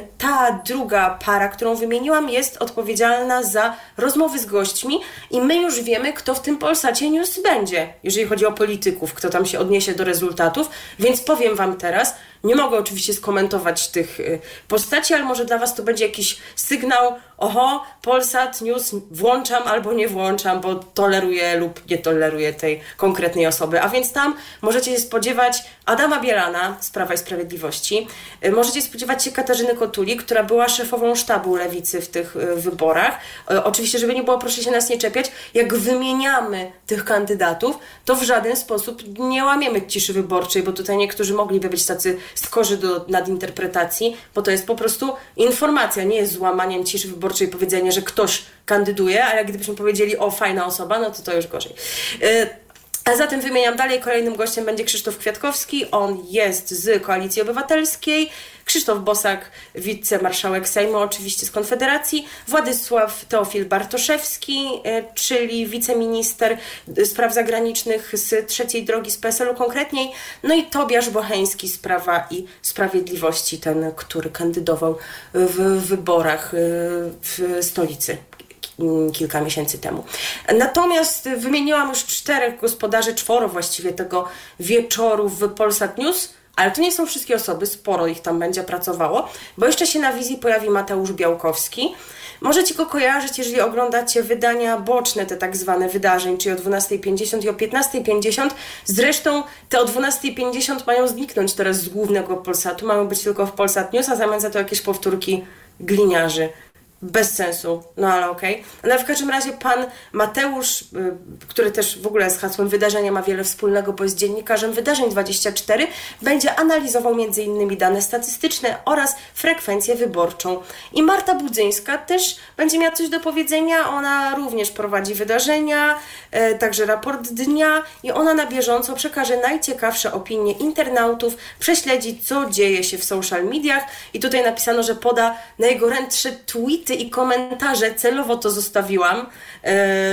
Ta druga para, którą wymieniłam, jest odpowiedzialna za rozmowy z gośćmi i my już wiemy, kto w tym Polsacie News będzie, jeżeli chodzi o polityków, kto tam się odniesie do rezultatów, więc powiem Wam teraz, nie mogę oczywiście skomentować tych postaci, ale może dla Was to będzie jakiś sygnał, oho, Polsat News włączam albo nie włączam, bo toleruję lub nie toleruję tej konkretnej osoby. A więc tam możecie się spodziewać Adama Bielana z Prawa i Sprawiedliwości, możecie spodziewać się Katarzyny Kotuli, która była szefową sztabu Lewicy w tych wyborach. Oczywiście, żeby nie było, proszę się nas nie czepiać, jak wymieniamy tych kandydatów, to w żaden sposób nie łamiemy ciszy wyborczej, bo tutaj niektórzy mogliby być tacy skorzy do nadinterpretacji, bo to jest po prostu informacja, nie jest złamaniem ciszy wyborczej powiedzenie, że ktoś kandyduje, a jak gdybyśmy powiedzieli, o, fajna osoba, no to to już gorzej. Yy, A zatem wymieniam dalej. Kolejnym gościem będzie Krzysztof Kwiatkowski. On jest z Koalicji Obywatelskiej. Krzysztof Bosak, wicemarszałek Sejmu, oczywiście z Konfederacji. Władysław Teofil Bartoszewski, czyli wiceminister spraw zagranicznych z Trzeciej Drogi, z P S L-u konkretniej. No i Tobiasz Bocheński z Prawa i Sprawiedliwości, ten, który kandydował w wyborach w stolicy kilka miesięcy temu. Natomiast wymieniłam już czterech gospodarzy, czworo właściwie tego wieczoru w Polsat News, ale to nie są wszystkie osoby, sporo ich tam będzie pracowało, bo jeszcze się na wizji pojawi Mateusz Białkowski. Możecie go kojarzyć, jeżeli oglądacie wydania boczne, te tak zwane wydarzeń, czyli o dwunastej pięćdziesiąt i o piętnastej pięćdziesiąt. Zresztą te o dwunastej pięćdziesiąt mają zniknąć teraz z głównego Polsatu, mają być tylko w Polsat News, a zamiast za to jakieś powtórki gliniarzy. Bez sensu, no ale okej. Okay. Ale w każdym razie pan Mateusz, który też w ogóle z hasłem wydarzenia ma wiele wspólnego, bo jest dziennikarzem Wydarzeń dwadzieścia cztery, będzie analizował między innymi dane statystyczne oraz frekwencję wyborczą. I Marta Budzyńska też będzie miała coś do powiedzenia, ona również prowadzi wydarzenia, e, także raport dnia i ona na bieżąco przekaże najciekawsze opinie internautów, prześledzi, co dzieje się w social mediach i tutaj napisano, że poda najgorętsze tweety i komentarze, celowo to zostawiłam, yy,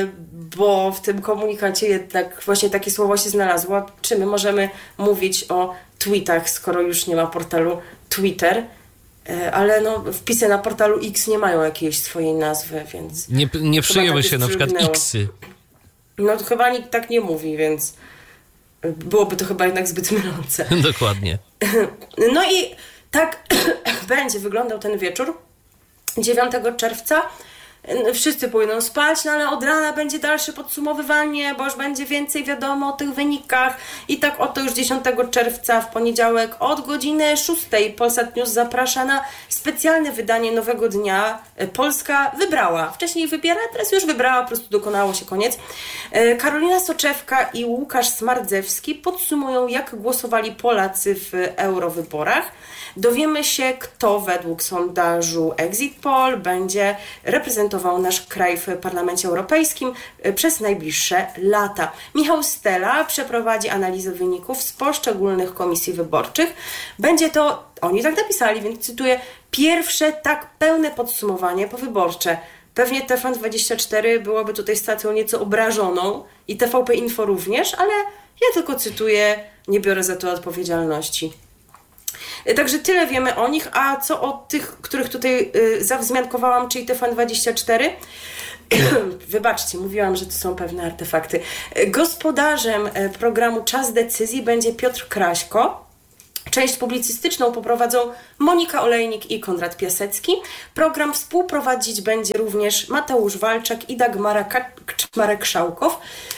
bo w tym komunikacie jednak właśnie takie słowo się znalazło. Czy my możemy mówić o tweetach, skoro już nie ma portalu Twitter? Yy, ale no, wpisy na portalu X nie mają jakiejś swojej nazwy, więc... Nie, nie przyjęły tak się na przykład Xy. No to chyba nikt tak nie mówi, więc byłoby to chyba jednak zbyt mylące. Dokładnie. No i tak będzie wyglądał ten wieczór dziewiątego czerwca. wszyscy pójdą spać, no ale od rana będzie dalsze podsumowywanie, bo już będzie więcej wiadomo o tych wynikach. I tak oto już dziesiątego czerwca w poniedziałek od godziny szóstej Polsat News zaprasza na specjalne wydanie Nowego Dnia. Polska wybrała. Wcześniej wybiera, teraz już wybrała, po prostu dokonało się koniec. Karolina Soczewka i Łukasz Smardzewski podsumują, jak głosowali Polacy w eurowyborach. Dowiemy się, kto według sondażu Exit Poll będzie reprezentował nasz kraj w Parlamencie Europejskim przez najbliższe lata. Michał Stela przeprowadzi analizę wyników z poszczególnych komisji wyborczych. Będzie to, oni tak napisali, więc cytuję, pierwsze tak pełne podsumowanie powyborcze. Pewnie T V N dwadzieścia cztery byłoby tutaj stacją nieco obrażoną i T V P Info również, ale ja tylko cytuję, nie biorę za to odpowiedzialności. Także tyle wiemy o nich, a co o tych, których tutaj y, zawzmiankowałam, czyli T V N dwadzieścia cztery, wybaczcie, mówiłam, że to są pewne artefakty. Gospodarzem programu Czas Decyzji będzie Piotr Kraśko. Część publicystyczną poprowadzą Monika Olejnik i Konrad Piasecki. Program współprowadzić będzie również Mateusz Walczak i Dagmara Kaczmarek-Szałkow.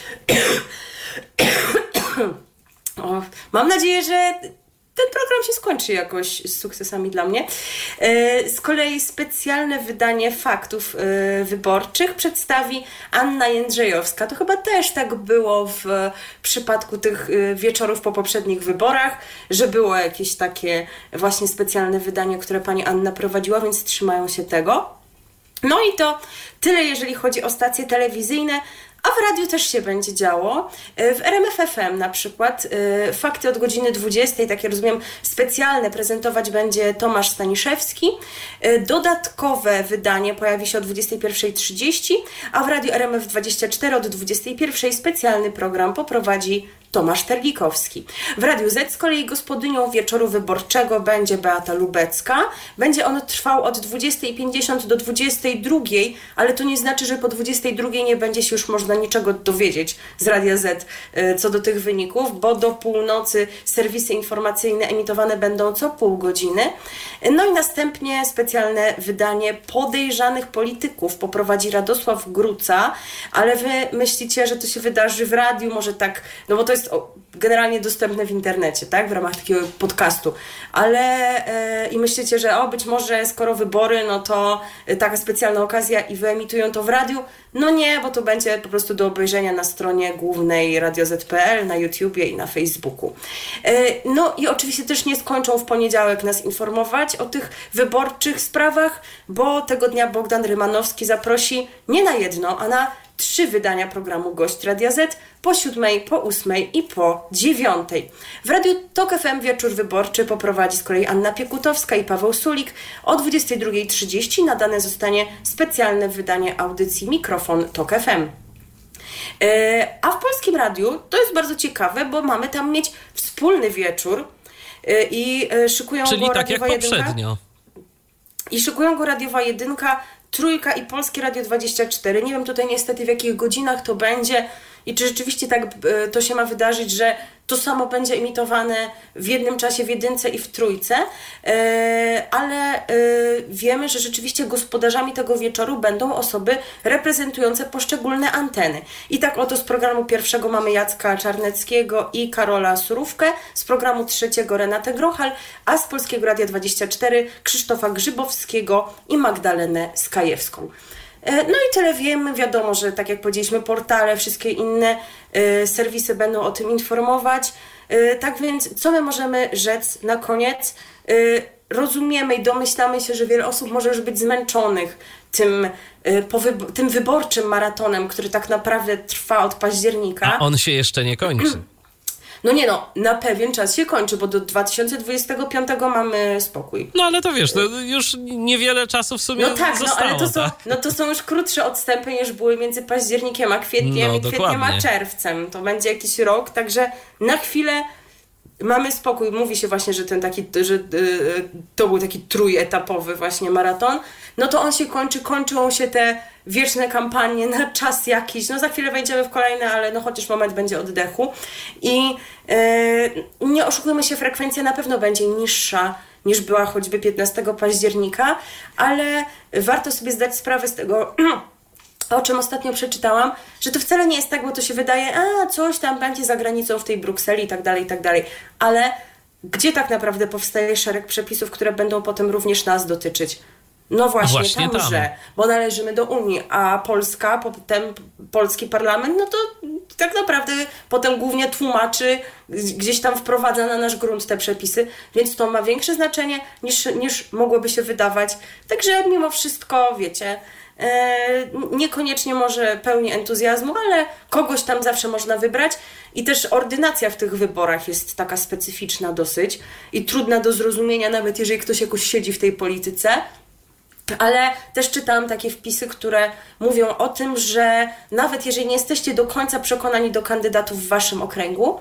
O, mam nadzieję, że ten program się skończy jakoś z sukcesami dla mnie. Z kolei specjalne wydanie faktów wyborczych przedstawi Anna Jędrzejowska. To chyba też tak było w przypadku tych wieczorów po poprzednich wyborach, że było jakieś takie właśnie specjalne wydanie, które pani Anna prowadziła, więc trzymają się tego. No i to tyle, jeżeli chodzi o stacje telewizyjne. A w radiu też się będzie działo. W R M F F M na przykład fakty od godziny dwudziestej, takie rozumiem specjalne, prezentować będzie Tomasz Staniszewski. Dodatkowe wydanie pojawi się o dwudziestej pierwszej trzydzieści, a w radiu R M F dwadzieścia cztery od dwudziestej pierwszej specjalny program poprowadzi Tomasz Terlikowski. W Radiu Z z kolei gospodynią wieczoru wyborczego będzie Beata Lubecka. Będzie on trwał od dwudziestej pięćdziesiąt do dwudziestej drugiej, ale to nie znaczy, że po dwudziestej drugiej nie będzie się już można niczego dowiedzieć z Radia Z co do tych wyników, bo do północy serwisy informacyjne emitowane będą co pół godziny. No i następnie specjalne wydanie Podejrzanych Polityków poprowadzi Radosław Gruca, ale wy myślicie, że to się wydarzy w radiu, może tak, no bo to jest generalnie dostępne w internecie, tak, w ramach takiego podcastu, ale e, i myślicie, że o, być może skoro wybory, no to e, taka specjalna okazja i wyemitują to w radiu. No nie, bo to będzie po prostu do obejrzenia na stronie głównej radio zet kropka pe el, na YouTubie i na Facebooku. E, no i oczywiście też nie skończą w poniedziałek nas informować o tych wyborczych sprawach, bo tego dnia Bogdan Rymanowski zaprosi nie na jedno, a na trzy wydania programu Gość Radia Z po siódmej, po ósmej i po dziewiątej. W Radiu Tok F M wieczór wyborczy poprowadzi z kolei Anna Piekutowska i Paweł Sulik. O dwudziestej drugiej trzydzieści nadane zostanie specjalne wydanie audycji Mikrofon Tok F M. Yy, a w Polskim Radiu to jest bardzo ciekawe, bo mamy tam mieć wspólny wieczór yy, i yy, szykują Czyli go tak jak Radiowa poprzednio. Jedynka. I szykują go Radiowa Jedynka, Trójka i Polskie Radio dwadzieścia cztery. Nie wiem tutaj niestety w jakich godzinach to będzie i czy rzeczywiście tak y, to się ma wydarzyć, że to samo będzie emitowane w jednym czasie w Jedynce i w Trójce, y, ale y, wiemy, że rzeczywiście gospodarzami tego wieczoru będą osoby reprezentujące poszczególne anteny. I tak oto z programu pierwszego mamy Jacka Czarneckiego i Karola Surówkę, z programu trzeciego Renatę Grochal, a z Polskiego Radia dwadzieścia cztery Krzysztofa Grzybowskiego i Magdalenę Skajewską. No i tyle wiemy, wiadomo, że tak jak powiedzieliśmy, portale, wszystkie inne y, serwisy będą o tym informować. Y, tak więc, co my możemy rzec na koniec? Y, rozumiemy i domyślamy się, że wiele osób może już być zmęczonych tym, y, powyb- tym wyborczym maratonem, który tak naprawdę trwa od października. A on się jeszcze nie kończy. No nie no, na pewien czas się kończy, bo do dwa tysiące dwudziestego piątego mamy spokój. No ale to wiesz, to już niewiele czasu w sumie no tak, zostało. No ale to są, tak? no to są już krótsze odstępy niż były między październikiem a kwietniem no, i kwietniem a czerwcem. To będzie jakiś rok, także na chwilę mamy spokój. Mówi się właśnie, że ten taki, że yy, to był taki trójetapowy właśnie maraton. No to on się kończy, kończą się te wieczne kampanie na czas jakiś. No za chwilę wejdziemy w kolejne, ale no chociaż moment będzie oddechu. I yy, nie oszukujmy się, frekwencja na pewno będzie niższa niż była choćby piętnastego października, ale warto sobie zdać sprawę z tego, o czym ostatnio przeczytałam, że to wcale nie jest tak, bo to się wydaje, a coś tam będzie za granicą w tej Brukseli i tak dalej, i tak dalej, ale gdzie tak naprawdę powstaje szereg przepisów, które będą potem również nas dotyczyć? No właśnie, właśnie tam, tam, że, bo należymy do Unii, a Polska, potem polski parlament, no to tak naprawdę potem głównie tłumaczy, gdzieś tam wprowadza na nasz grunt te przepisy, więc to ma większe znaczenie niż, niż mogłoby się wydawać. Także mimo wszystko, wiecie, e, niekoniecznie może pełni entuzjazmu, ale kogoś tam zawsze można wybrać i też ordynacja w tych wyborach jest taka specyficzna dosyć i trudna do zrozumienia, nawet jeżeli ktoś jakoś siedzi w tej polityce. Ale też czytałam takie wpisy, które mówią o tym, że nawet jeżeli nie jesteście do końca przekonani do kandydatów w waszym okręgu,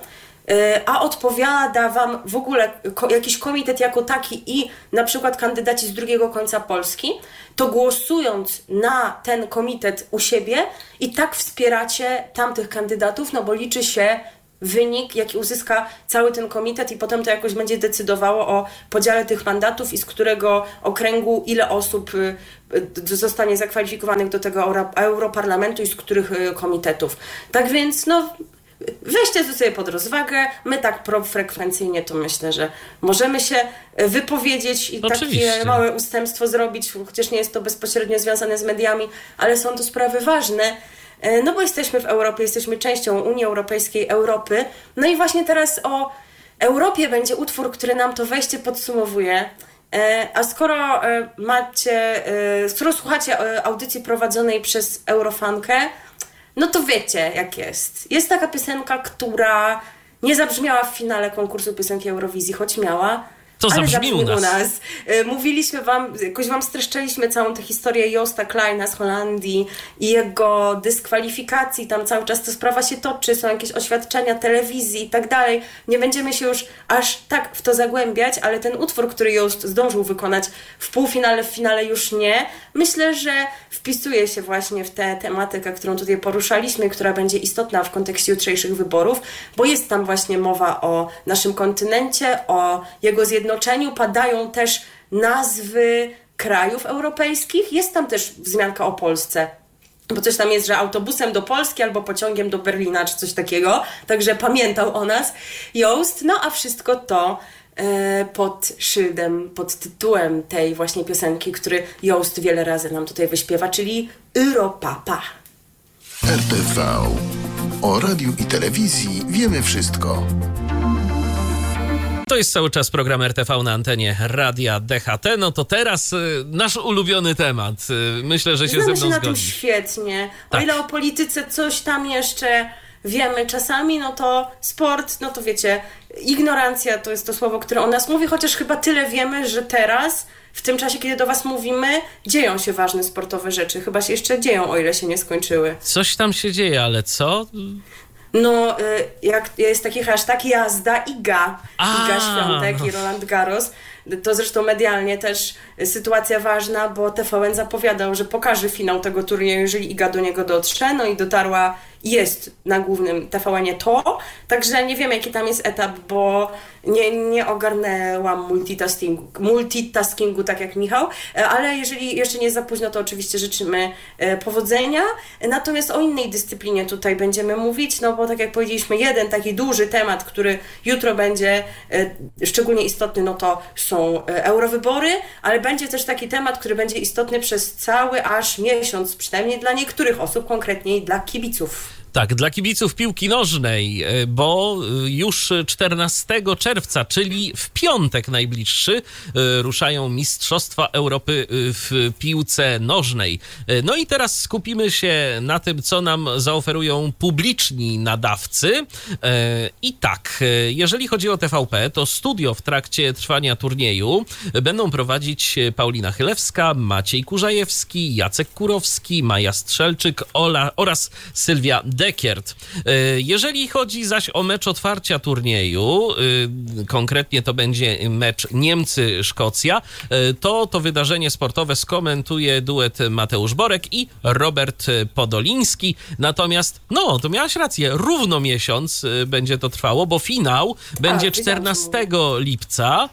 a odpowiada wam w ogóle jakiś komitet jako taki i na przykład kandydaci z drugiego końca Polski, to głosując na ten komitet u siebie i tak wspieracie tamtych kandydatów, no bo liczy się wynik, jaki uzyska cały ten komitet i potem to jakoś będzie decydowało o podziale tych mandatów i z którego okręgu ile osób zostanie zakwalifikowanych do tego Europarlamentu i z których komitetów. Tak więc no weźcie to sobie pod rozwagę. My tak profrekwencyjnie to myślę, że możemy się wypowiedzieć i Oczywiście. Takie małe ustępstwo zrobić, chociaż nie jest to bezpośrednio związane z mediami, ale są to sprawy ważne. No bo jesteśmy w Europie, jesteśmy częścią Unii Europejskiej, Europy. No i właśnie teraz o Europie będzie utwór, który nam to wejście podsumowuje. A skoro macie, skoro słuchacie audycji prowadzonej przez Eurofankę, no to wiecie jak jest. Jest taka piosenka, która nie zabrzmiała w finale konkursu piosenki Eurowizji, choć miała. To ale zabrzmi u nas. u nas. Mówiliśmy wam, jakoś wam streszczaliśmy całą tę historię Joosta Kleina z Holandii i jego dyskwalifikacji, tam cały czas ta sprawa się toczy, są jakieś oświadczenia telewizji i tak dalej. Nie będziemy się już aż tak w to zagłębiać, ale ten utwór, który Joost zdążył wykonać w półfinale, w finale już nie, myślę, że wpisuje się właśnie w tę tematykę, którą tutaj poruszaliśmy, która będzie istotna w kontekście jutrzejszych wyborów, bo jest tam właśnie mowa o naszym kontynencie, o jego zjednoczeniu, padają też nazwy krajów europejskich, jest tam też wzmianka o Polsce, bo coś tam jest, że autobusem do Polski albo pociągiem do Berlina, czy coś takiego, także pamiętał o nas Joost, no a wszystko to e, pod szyldem, pod tytułem tej właśnie piosenki, który Joost wiele razy nam tutaj wyśpiewa, czyli Europapa. R T V. O radiu i telewizji wiemy wszystko. To jest cały czas program R T V na antenie Radia D H T. No to teraz y, nasz ulubiony temat. Y, myślę, że się Znamy ze się mną na tym zgodzi. świetnie. Tak. O ile o polityce coś tam jeszcze wiemy czasami, no to sport, no to wiecie, ignorancja to jest to słowo, które o nas mówi, chociaż chyba tyle wiemy, że teraz, w tym czasie, kiedy do was mówimy, dzieją się ważne sportowe rzeczy. Chyba się jeszcze dzieją, o ile się nie skończyły. Coś tam się dzieje, ale co? No, jak jest taki hashtag jazda Iga. A, Iga Świątek no. i Roland Garros. To zresztą medialnie też sytuacja ważna, bo T V N zapowiadał, że pokaże finał tego turnieju, jeżeli Iga do niego dotrze. No i dotarła, jest na głównym T V N-ie to. Także nie wiem, jaki tam jest etap, bo nie, nie ogarnęłam multitaskingu, multitaskingu, tak jak Michał. Ale jeżeli jeszcze nie jest za późno, to oczywiście życzymy powodzenia. Natomiast o innej dyscyplinie tutaj będziemy mówić, no bo tak jak powiedzieliśmy, jeden taki duży temat, który jutro będzie szczególnie istotny, no to są eurowybory, ale będzie też taki temat, który będzie istotny przez cały aż miesiąc, przynajmniej dla niektórych osób, konkretnie dla kibiców. Tak, dla kibiców piłki nożnej, bo już czternastego czerwca, czyli w piątek najbliższy, ruszają Mistrzostwa Europy w piłce nożnej. No i teraz skupimy się na tym, co nam zaoferują publiczni nadawcy. I tak, jeżeli chodzi o T V P, to studio w trakcie trwania turnieju będą prowadzić Paulina Chylewska, Maciej Kurzajewski, Jacek Kurowski, Maja Strzelczyk Ola, oraz Sylwia De Dekiert. Jeżeli chodzi zaś o mecz otwarcia turnieju, konkretnie to będzie mecz Niemcy-Szkocja, to to wydarzenie sportowe skomentuje duet Mateusz Borek i Robert Podoliński. Natomiast, no, to miałaś rację, równo miesiąc będzie to trwało, bo finał będzie czternastego lipca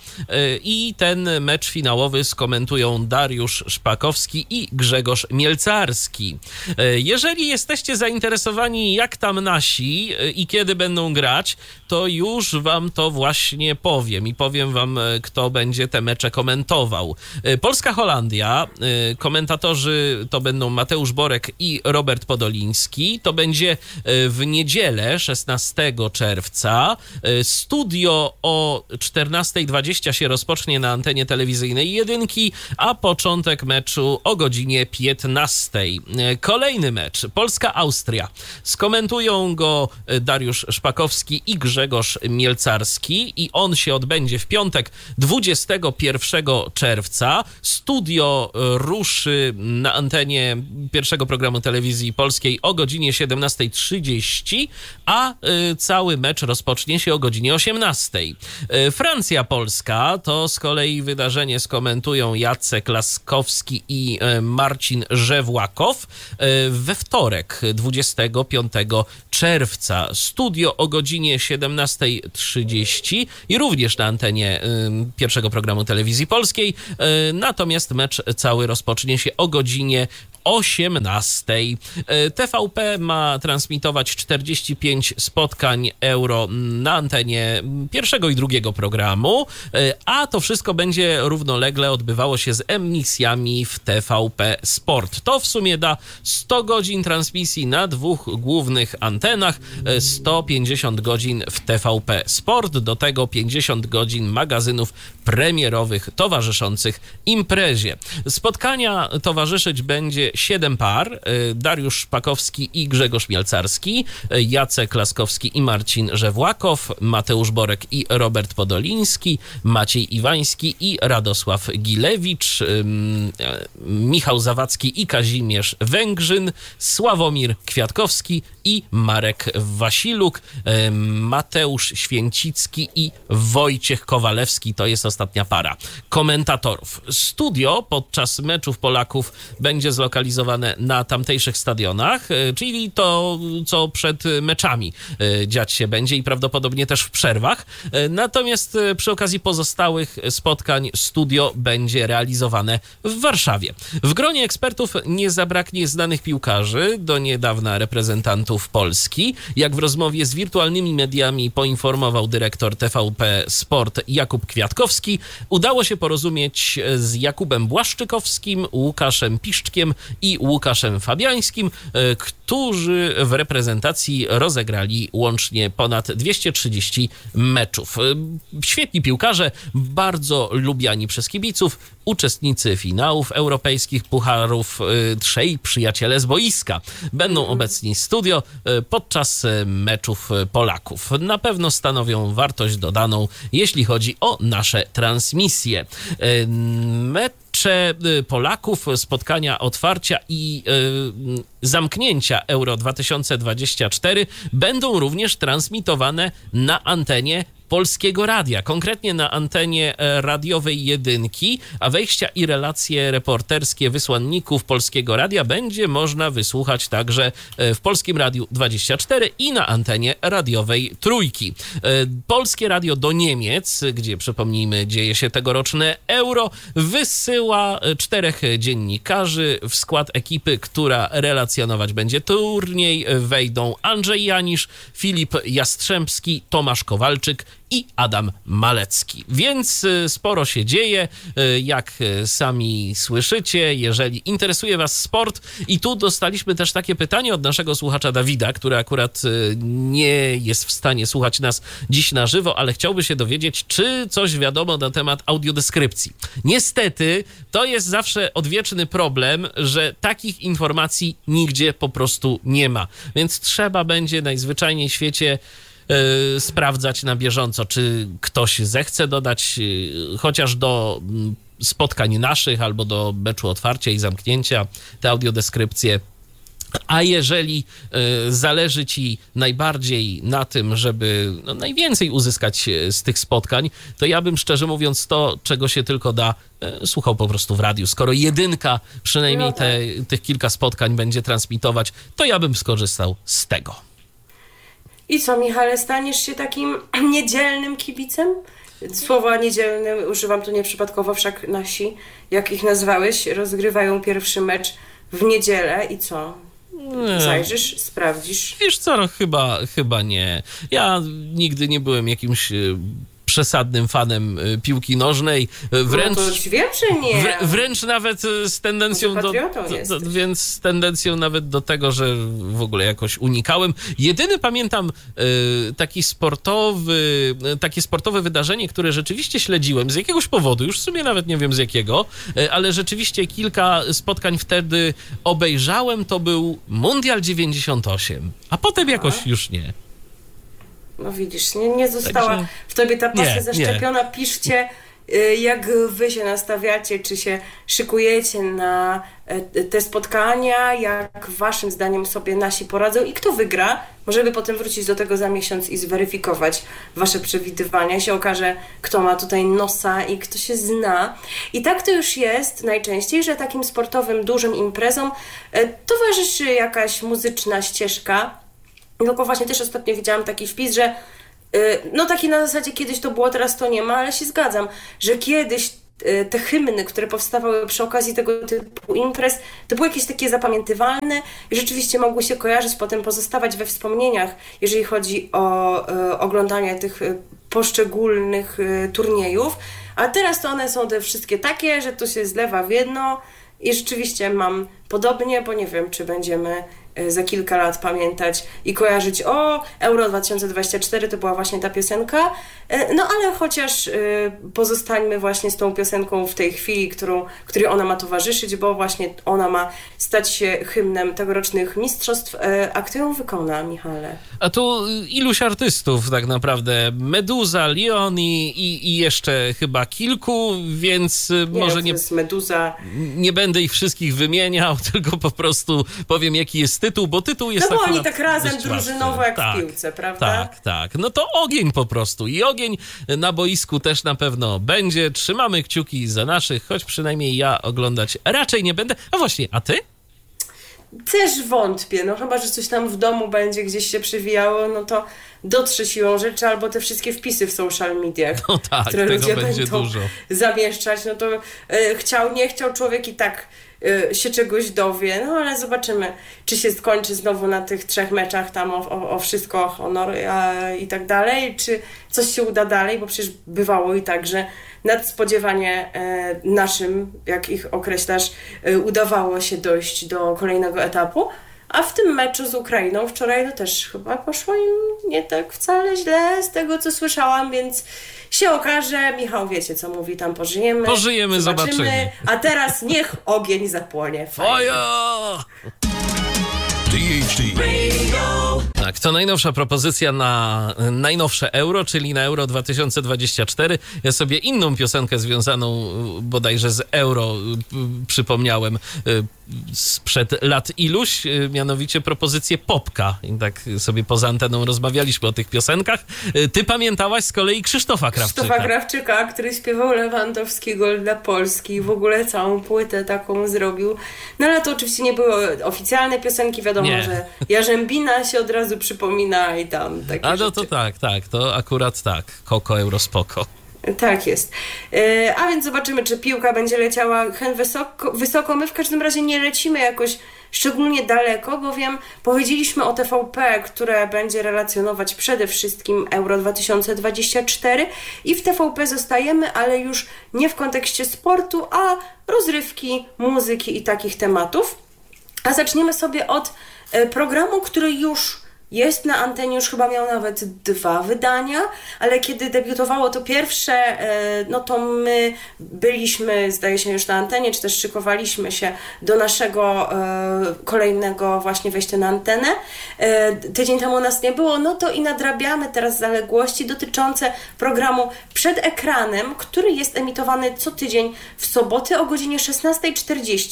i ten mecz finałowy skomentują Dariusz Szpakowski i Grzegorz Mielcarski. Jeżeli jesteście zainteresowani, jak tam nasi i kiedy będą grać, to już wam to właśnie powiem i powiem wam, kto będzie te mecze komentował. Polska-Holandia, komentatorzy to będą Mateusz Borek i Robert Podoliński. To będzie w niedzielę, szesnastego czerwca. Studio o czternasta dwadzieścia się rozpocznie na antenie telewizyjnej Jedynki, a początek meczu o godzinie piętnastej. Kolejny mecz, Polska-Austria. Skomentują go Dariusz Szpakowski i Grzegorz Mielcarski i on się odbędzie w piątek dwudziestego pierwszego czerwca. Studio ruszy na antenie pierwszego programu telewizji polskiej o godzinie siedemnasta trzydzieści, a cały mecz rozpocznie się o godzinie osiemnastej. Francja-Polska to z kolei wydarzenie skomentują Jacek Laskowski i Marcin Żewłakow we wtorek dwudziestego piątego czerwca. Studio o godzinie siedemnasta trzydzieści i również na antenie pierwszego programu telewizji polskiej. Natomiast mecz cały rozpocznie się o godzinie osiemnastej. T V P ma transmitować czterdzieści pięć spotkań Euro na antenie pierwszego i drugiego programu, a to wszystko będzie równolegle odbywało się z emisjami w T V P Sport. To w sumie da sto godzin transmisji na dwóch głównych antenach, sto pięćdziesiąt godzin w T V P Sport, do tego pięćdziesiąt godzin magazynów premierowych towarzyszących imprezie. Spotkania towarzyszyć będzie siedem par, Dariusz Szpakowski i Grzegorz Mielcarski, Jacek Laskowski i Marcin Żewłakow, Mateusz Borek i Robert Podoliński, Maciej Iwański i Radosław Gilewicz, Michał Zawadzki i Kazimierz Węgrzyn, Sławomir Kwiatkowski i Marek Wasiluk, Mateusz Święcicki i Wojciech Kowalewski, to jest ostatnia para komentatorów. Studio podczas meczów Polaków będzie zlokalizowane na tamtejszych stadionach, czyli to, co przed meczami dziać się będzie i prawdopodobnie też w przerwach. Natomiast przy okazji pozostałych spotkań studio będzie realizowane w Warszawie. W gronie ekspertów nie zabraknie znanych piłkarzy, do niedawna reprezentantów Polski. Jak w rozmowie z wirtualnymi mediami poinformował dyrektor T V P Sport Jakub Kwiatkowski, udało się porozumieć z Jakubem Błaszczykowskim, Łukaszem Piszczkiem i Łukaszem Fabiańskim, którzy w reprezentacji rozegrali łącznie ponad dwieście trzydzieści meczów. Świetni piłkarze, bardzo lubiani przez kibiców, uczestnicy finałów europejskich, pucharów, trzej przyjaciele z boiska. Będą obecni w studio podczas meczów Polaków. Na pewno stanowią wartość dodaną, jeśli chodzi o nasze transmisje. Mecze Polaków, spotkania otwarcia i y, zamknięcia Euro dwa tysiące dwudziestego czwartego będą również transmitowane na antenie Polskiego Radia, konkretnie na antenie radiowej Jedynki, a wejścia i relacje reporterskie wysłanników Polskiego Radia będzie można wysłuchać także w Polskim Radiu dwadzieścia cztery i na antenie radiowej Trójki. Polskie Radio do Niemiec, gdzie przypomnijmy dzieje się tegoroczne Euro, wysyła czterech dziennikarzy. W skład ekipy, która relacjonować będzie turniej, wejdą Andrzej Janisz, Filip Jastrzębski, Tomasz Kowalczyk i Adam Malecki. Więc sporo się dzieje, jak sami słyszycie, jeżeli interesuje was sport. I tu dostaliśmy też takie pytanie od naszego słuchacza Dawida, który akurat nie jest w stanie słuchać nas dziś na żywo, ale chciałby się dowiedzieć, czy coś wiadomo na temat audiodeskrypcji. Niestety, to jest zawsze odwieczny problem, że takich informacji nigdzie po prostu nie ma. Więc trzeba będzie najzwyczajniej w świecie Yy, sprawdzać na bieżąco, czy ktoś zechce dodać yy, chociaż do yy, spotkań naszych albo do meczu otwarcia i zamknięcia te audiodeskrypcje. A jeżeli y, zależy ci najbardziej na tym, żeby no, najwięcej uzyskać z tych spotkań, to ja bym szczerze mówiąc to, czego się tylko da, y, słuchał po prostu w radiu. Skoro jedynka przynajmniej no tak. te, tych kilka spotkań będzie transmitować, to ja bym skorzystał z tego. I co, Michale, staniesz się takim niedzielnym kibicem? Słowa niedzielne używam tu nieprzypadkowo, wszak nasi, jak ich nazwałeś, rozgrywają pierwszy mecz w niedzielę i co? Nie. Zajrzysz, sprawdzisz? Wiesz co, no, chyba, chyba nie. Ja nigdy nie byłem jakimś y, przesadnym fanem y, piłki nożnej. Y, wręcz, No to już wiem, że nie. wrę, wręcz nawet y, z tendencją do, patriotą do, do... jesteś. Więc z tendencją nawet do tego, że w ogóle jakoś unikałem. Jedyny pamiętam y, taki sportowy, y, takie sportowe wydarzenie, które rzeczywiście śledziłem z jakiegoś powodu, już w sumie nawet nie wiem z jakiego, y, ale rzeczywiście kilka spotkań wtedy obejrzałem, to był Mundial dziewięćdziesiąt osiem, a potem jakoś A. już nie. No widzisz, nie, nie została Także w tobie ta pasja nie, zaszczepiona. Piszcie, y, jak wy się nastawiacie, czy się szykujecie na y, te spotkania, jak waszym zdaniem sobie nasi poradzą i kto wygra. Możemy potem wrócić do tego za miesiąc i zweryfikować wasze przewidywania. Się okaże, kto ma tutaj nosa i kto się zna. I tak to już jest najczęściej, że takim sportowym, dużym imprezom y, towarzyszy jakaś muzyczna ścieżka. Tylko właśnie też ostatnio widziałam taki wpis, że yy, no taki na zasadzie kiedyś to było, teraz to nie ma, ale się zgadzam, że kiedyś yy, te hymny, które powstawały przy okazji tego typu imprez, to były jakieś takie zapamiętywalne i rzeczywiście mogły się kojarzyć, potem pozostawać we wspomnieniach, jeżeli chodzi o yy, oglądanie tych yy, poszczególnych yy, turniejów, a teraz to one są te wszystkie takie, że to się zlewa w jedno i rzeczywiście mam podobnie, bo nie wiem, czy będziemy za kilka lat pamiętać i kojarzyć, o, Euro dwa tysiące dwadzieścia cztery to była właśnie ta piosenka, no ale chociaż pozostańmy właśnie z tą piosenką w tej chwili, którą, której ona ma towarzyszyć, bo właśnie ona ma stać się hymnem tegorocznych mistrzostw, a kto ją wykona, Michale? A tu iluś artystów tak naprawdę, Meduza, Leoni i, i jeszcze chyba kilku, więc Nie, może to nie, jest Meduza. nie będę ich wszystkich wymieniał, tylko po prostu powiem, jaki jest tytuł, bo tytuł jest No bo akurat oni tak razem dość drużynowo łatwy. jak tak, w piłce, prawda? Tak, tak. No to ogień po prostu. I ogień na boisku też na pewno będzie. Trzymamy kciuki za naszych, choć przynajmniej ja oglądać raczej nie będę. A właśnie, a ty? Też wątpię, no chyba, że coś tam w domu będzie gdzieś się przewijało, no to dotrze siłą rzeczy, albo te wszystkie wpisy w social mediach, No tak, które tego ludzie będzie będą dużo. zamieszczać, no to e, chciał, nie chciał, człowiek i tak e, się czegoś dowie, no ale zobaczymy, czy się skończy znowu na tych trzech meczach tam o, o, o wszystko, honor a, i tak dalej, czy coś się uda dalej, bo przecież bywało i tak, że nadspodziewanie e, naszym, jak ich określasz, e, udawało się dojść do kolejnego etapu, a w tym meczu z Ukrainą wczoraj no też chyba poszło im nie tak wcale źle z tego, co słyszałam, więc się okaże. Michał, wiecie, co mówi, tam pożyjemy. Pożyjemy, zobaczymy. A teraz niech ogień zapłonie. Ojo! D H D. Tak, to najnowsza propozycja na najnowsze Euro, czyli na Euro dwa tysiące dwadzieścia cztery. Ja sobie inną piosenkę związaną bodajże z Euro przypomniałem sprzed lat iluś, mianowicie propozycję Popka. I tak sobie poza anteną rozmawialiśmy o tych piosenkach. Ty pamiętałaś z kolei Krzysztofa Krawczyka. Krzysztofa Krawczyka, który śpiewał Lewandowski gol dla Polski i w ogóle całą płytę taką zrobił. No ale to oczywiście nie były oficjalne piosenki, wiadomo, Nie. że Jarzębina się od razu przypomina i tam takie A no rzeczy. to tak, tak, to akurat tak. Koko, Euro, spoko. Tak jest. E, a więc zobaczymy, czy piłka będzie leciała hen wysoko, wysoko. My w każdym razie nie lecimy jakoś szczególnie daleko, bowiem powiedzieliśmy o T V P, które będzie relacjonować przede wszystkim Euro dwa tysiące dwadzieścia cztery i w T V P zostajemy, ale już nie w kontekście sportu, a rozrywki, muzyki i takich tematów. A zaczniemy sobie od e, programu, który już jest na antenie, już chyba miał nawet dwa wydania, ale kiedy debiutowało to pierwsze, no to my byliśmy, zdaje się, już na antenie, czy też szykowaliśmy się do naszego kolejnego właśnie wejścia na antenę. Tydzień temu nas nie było, no to i nadrabiamy teraz zaległości dotyczące programu Przed ekranem, który jest emitowany co tydzień w soboty o godzinie szesnasta czterdzieści.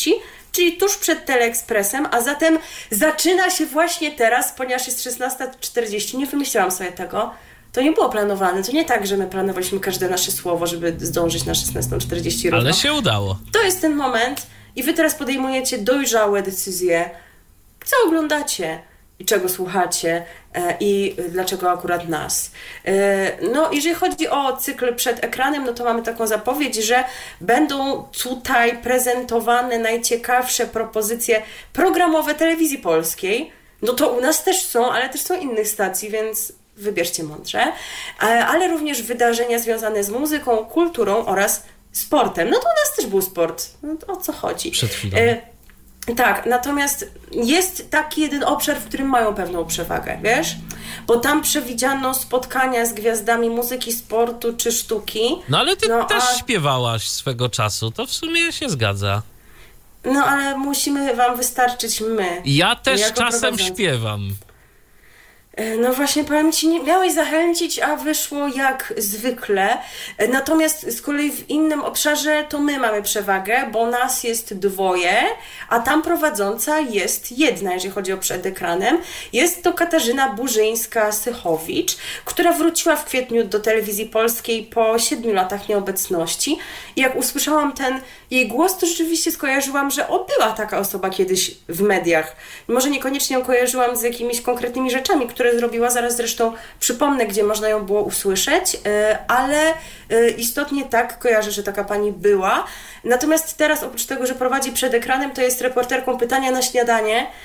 czyli tuż przed Teleekspresem, a zatem zaczyna się właśnie teraz, ponieważ jest szesnasta czterdzieści. Nie wymyśliłam sobie tego. To nie było planowane. To nie tak, że my planowaliśmy każde nasze słowo, żeby zdążyć na szesnastą czterdzieści równo. Ale się udało. To jest ten moment i wy teraz podejmujecie dojrzałe decyzje. Co oglądacie? I czego słuchacie e, i dlaczego akurat nas. E, no, jeżeli chodzi o cykl przed ekranem, no to mamy taką zapowiedź, że będą tutaj prezentowane najciekawsze propozycje programowe telewizji polskiej. No to u nas też są, ale też są innych stacji, więc wybierzcie mądrze. E, ale również wydarzenia związane z muzyką, kulturą oraz sportem. No to u nas też był sport. No to o co chodzi? Przed chwilą. E, Tak, natomiast jest taki jeden obszar, w którym mają pewną przewagę, wiesz? Bo tam przewidziano spotkania z gwiazdami muzyki, sportu czy sztuki. No ale ty no, też a... śpiewałaś swego czasu, to w sumie się zgadza. No ale musimy wam wystarczyć my. Ja też jako czasem prowadzący. śpiewam. No właśnie, powiem ci, nie miałeś zachęcić, a wyszło jak zwykle. Natomiast z kolei w innym obszarze to my mamy przewagę, bo nas jest dwoje, a tam prowadząca jest jedna, jeżeli chodzi o przed ekranem. Jest to Katarzyna Burzyńska-Sychowicz, która wróciła w kwietniu do telewizji polskiej po siedmiu latach nieobecności. I jak usłyszałam ten jej głos, to rzeczywiście skojarzyłam, że o, była taka osoba kiedyś w mediach. Może niekoniecznie ją kojarzyłam z jakimiś konkretnymi rzeczami, które zrobiła, zaraz zresztą przypomnę, gdzie można ją było usłyszeć, ale istotnie tak kojarzę, że taka pani była. Natomiast teraz oprócz tego, że prowadzi przed ekranem, to jest reporterką Pytania na śniadanie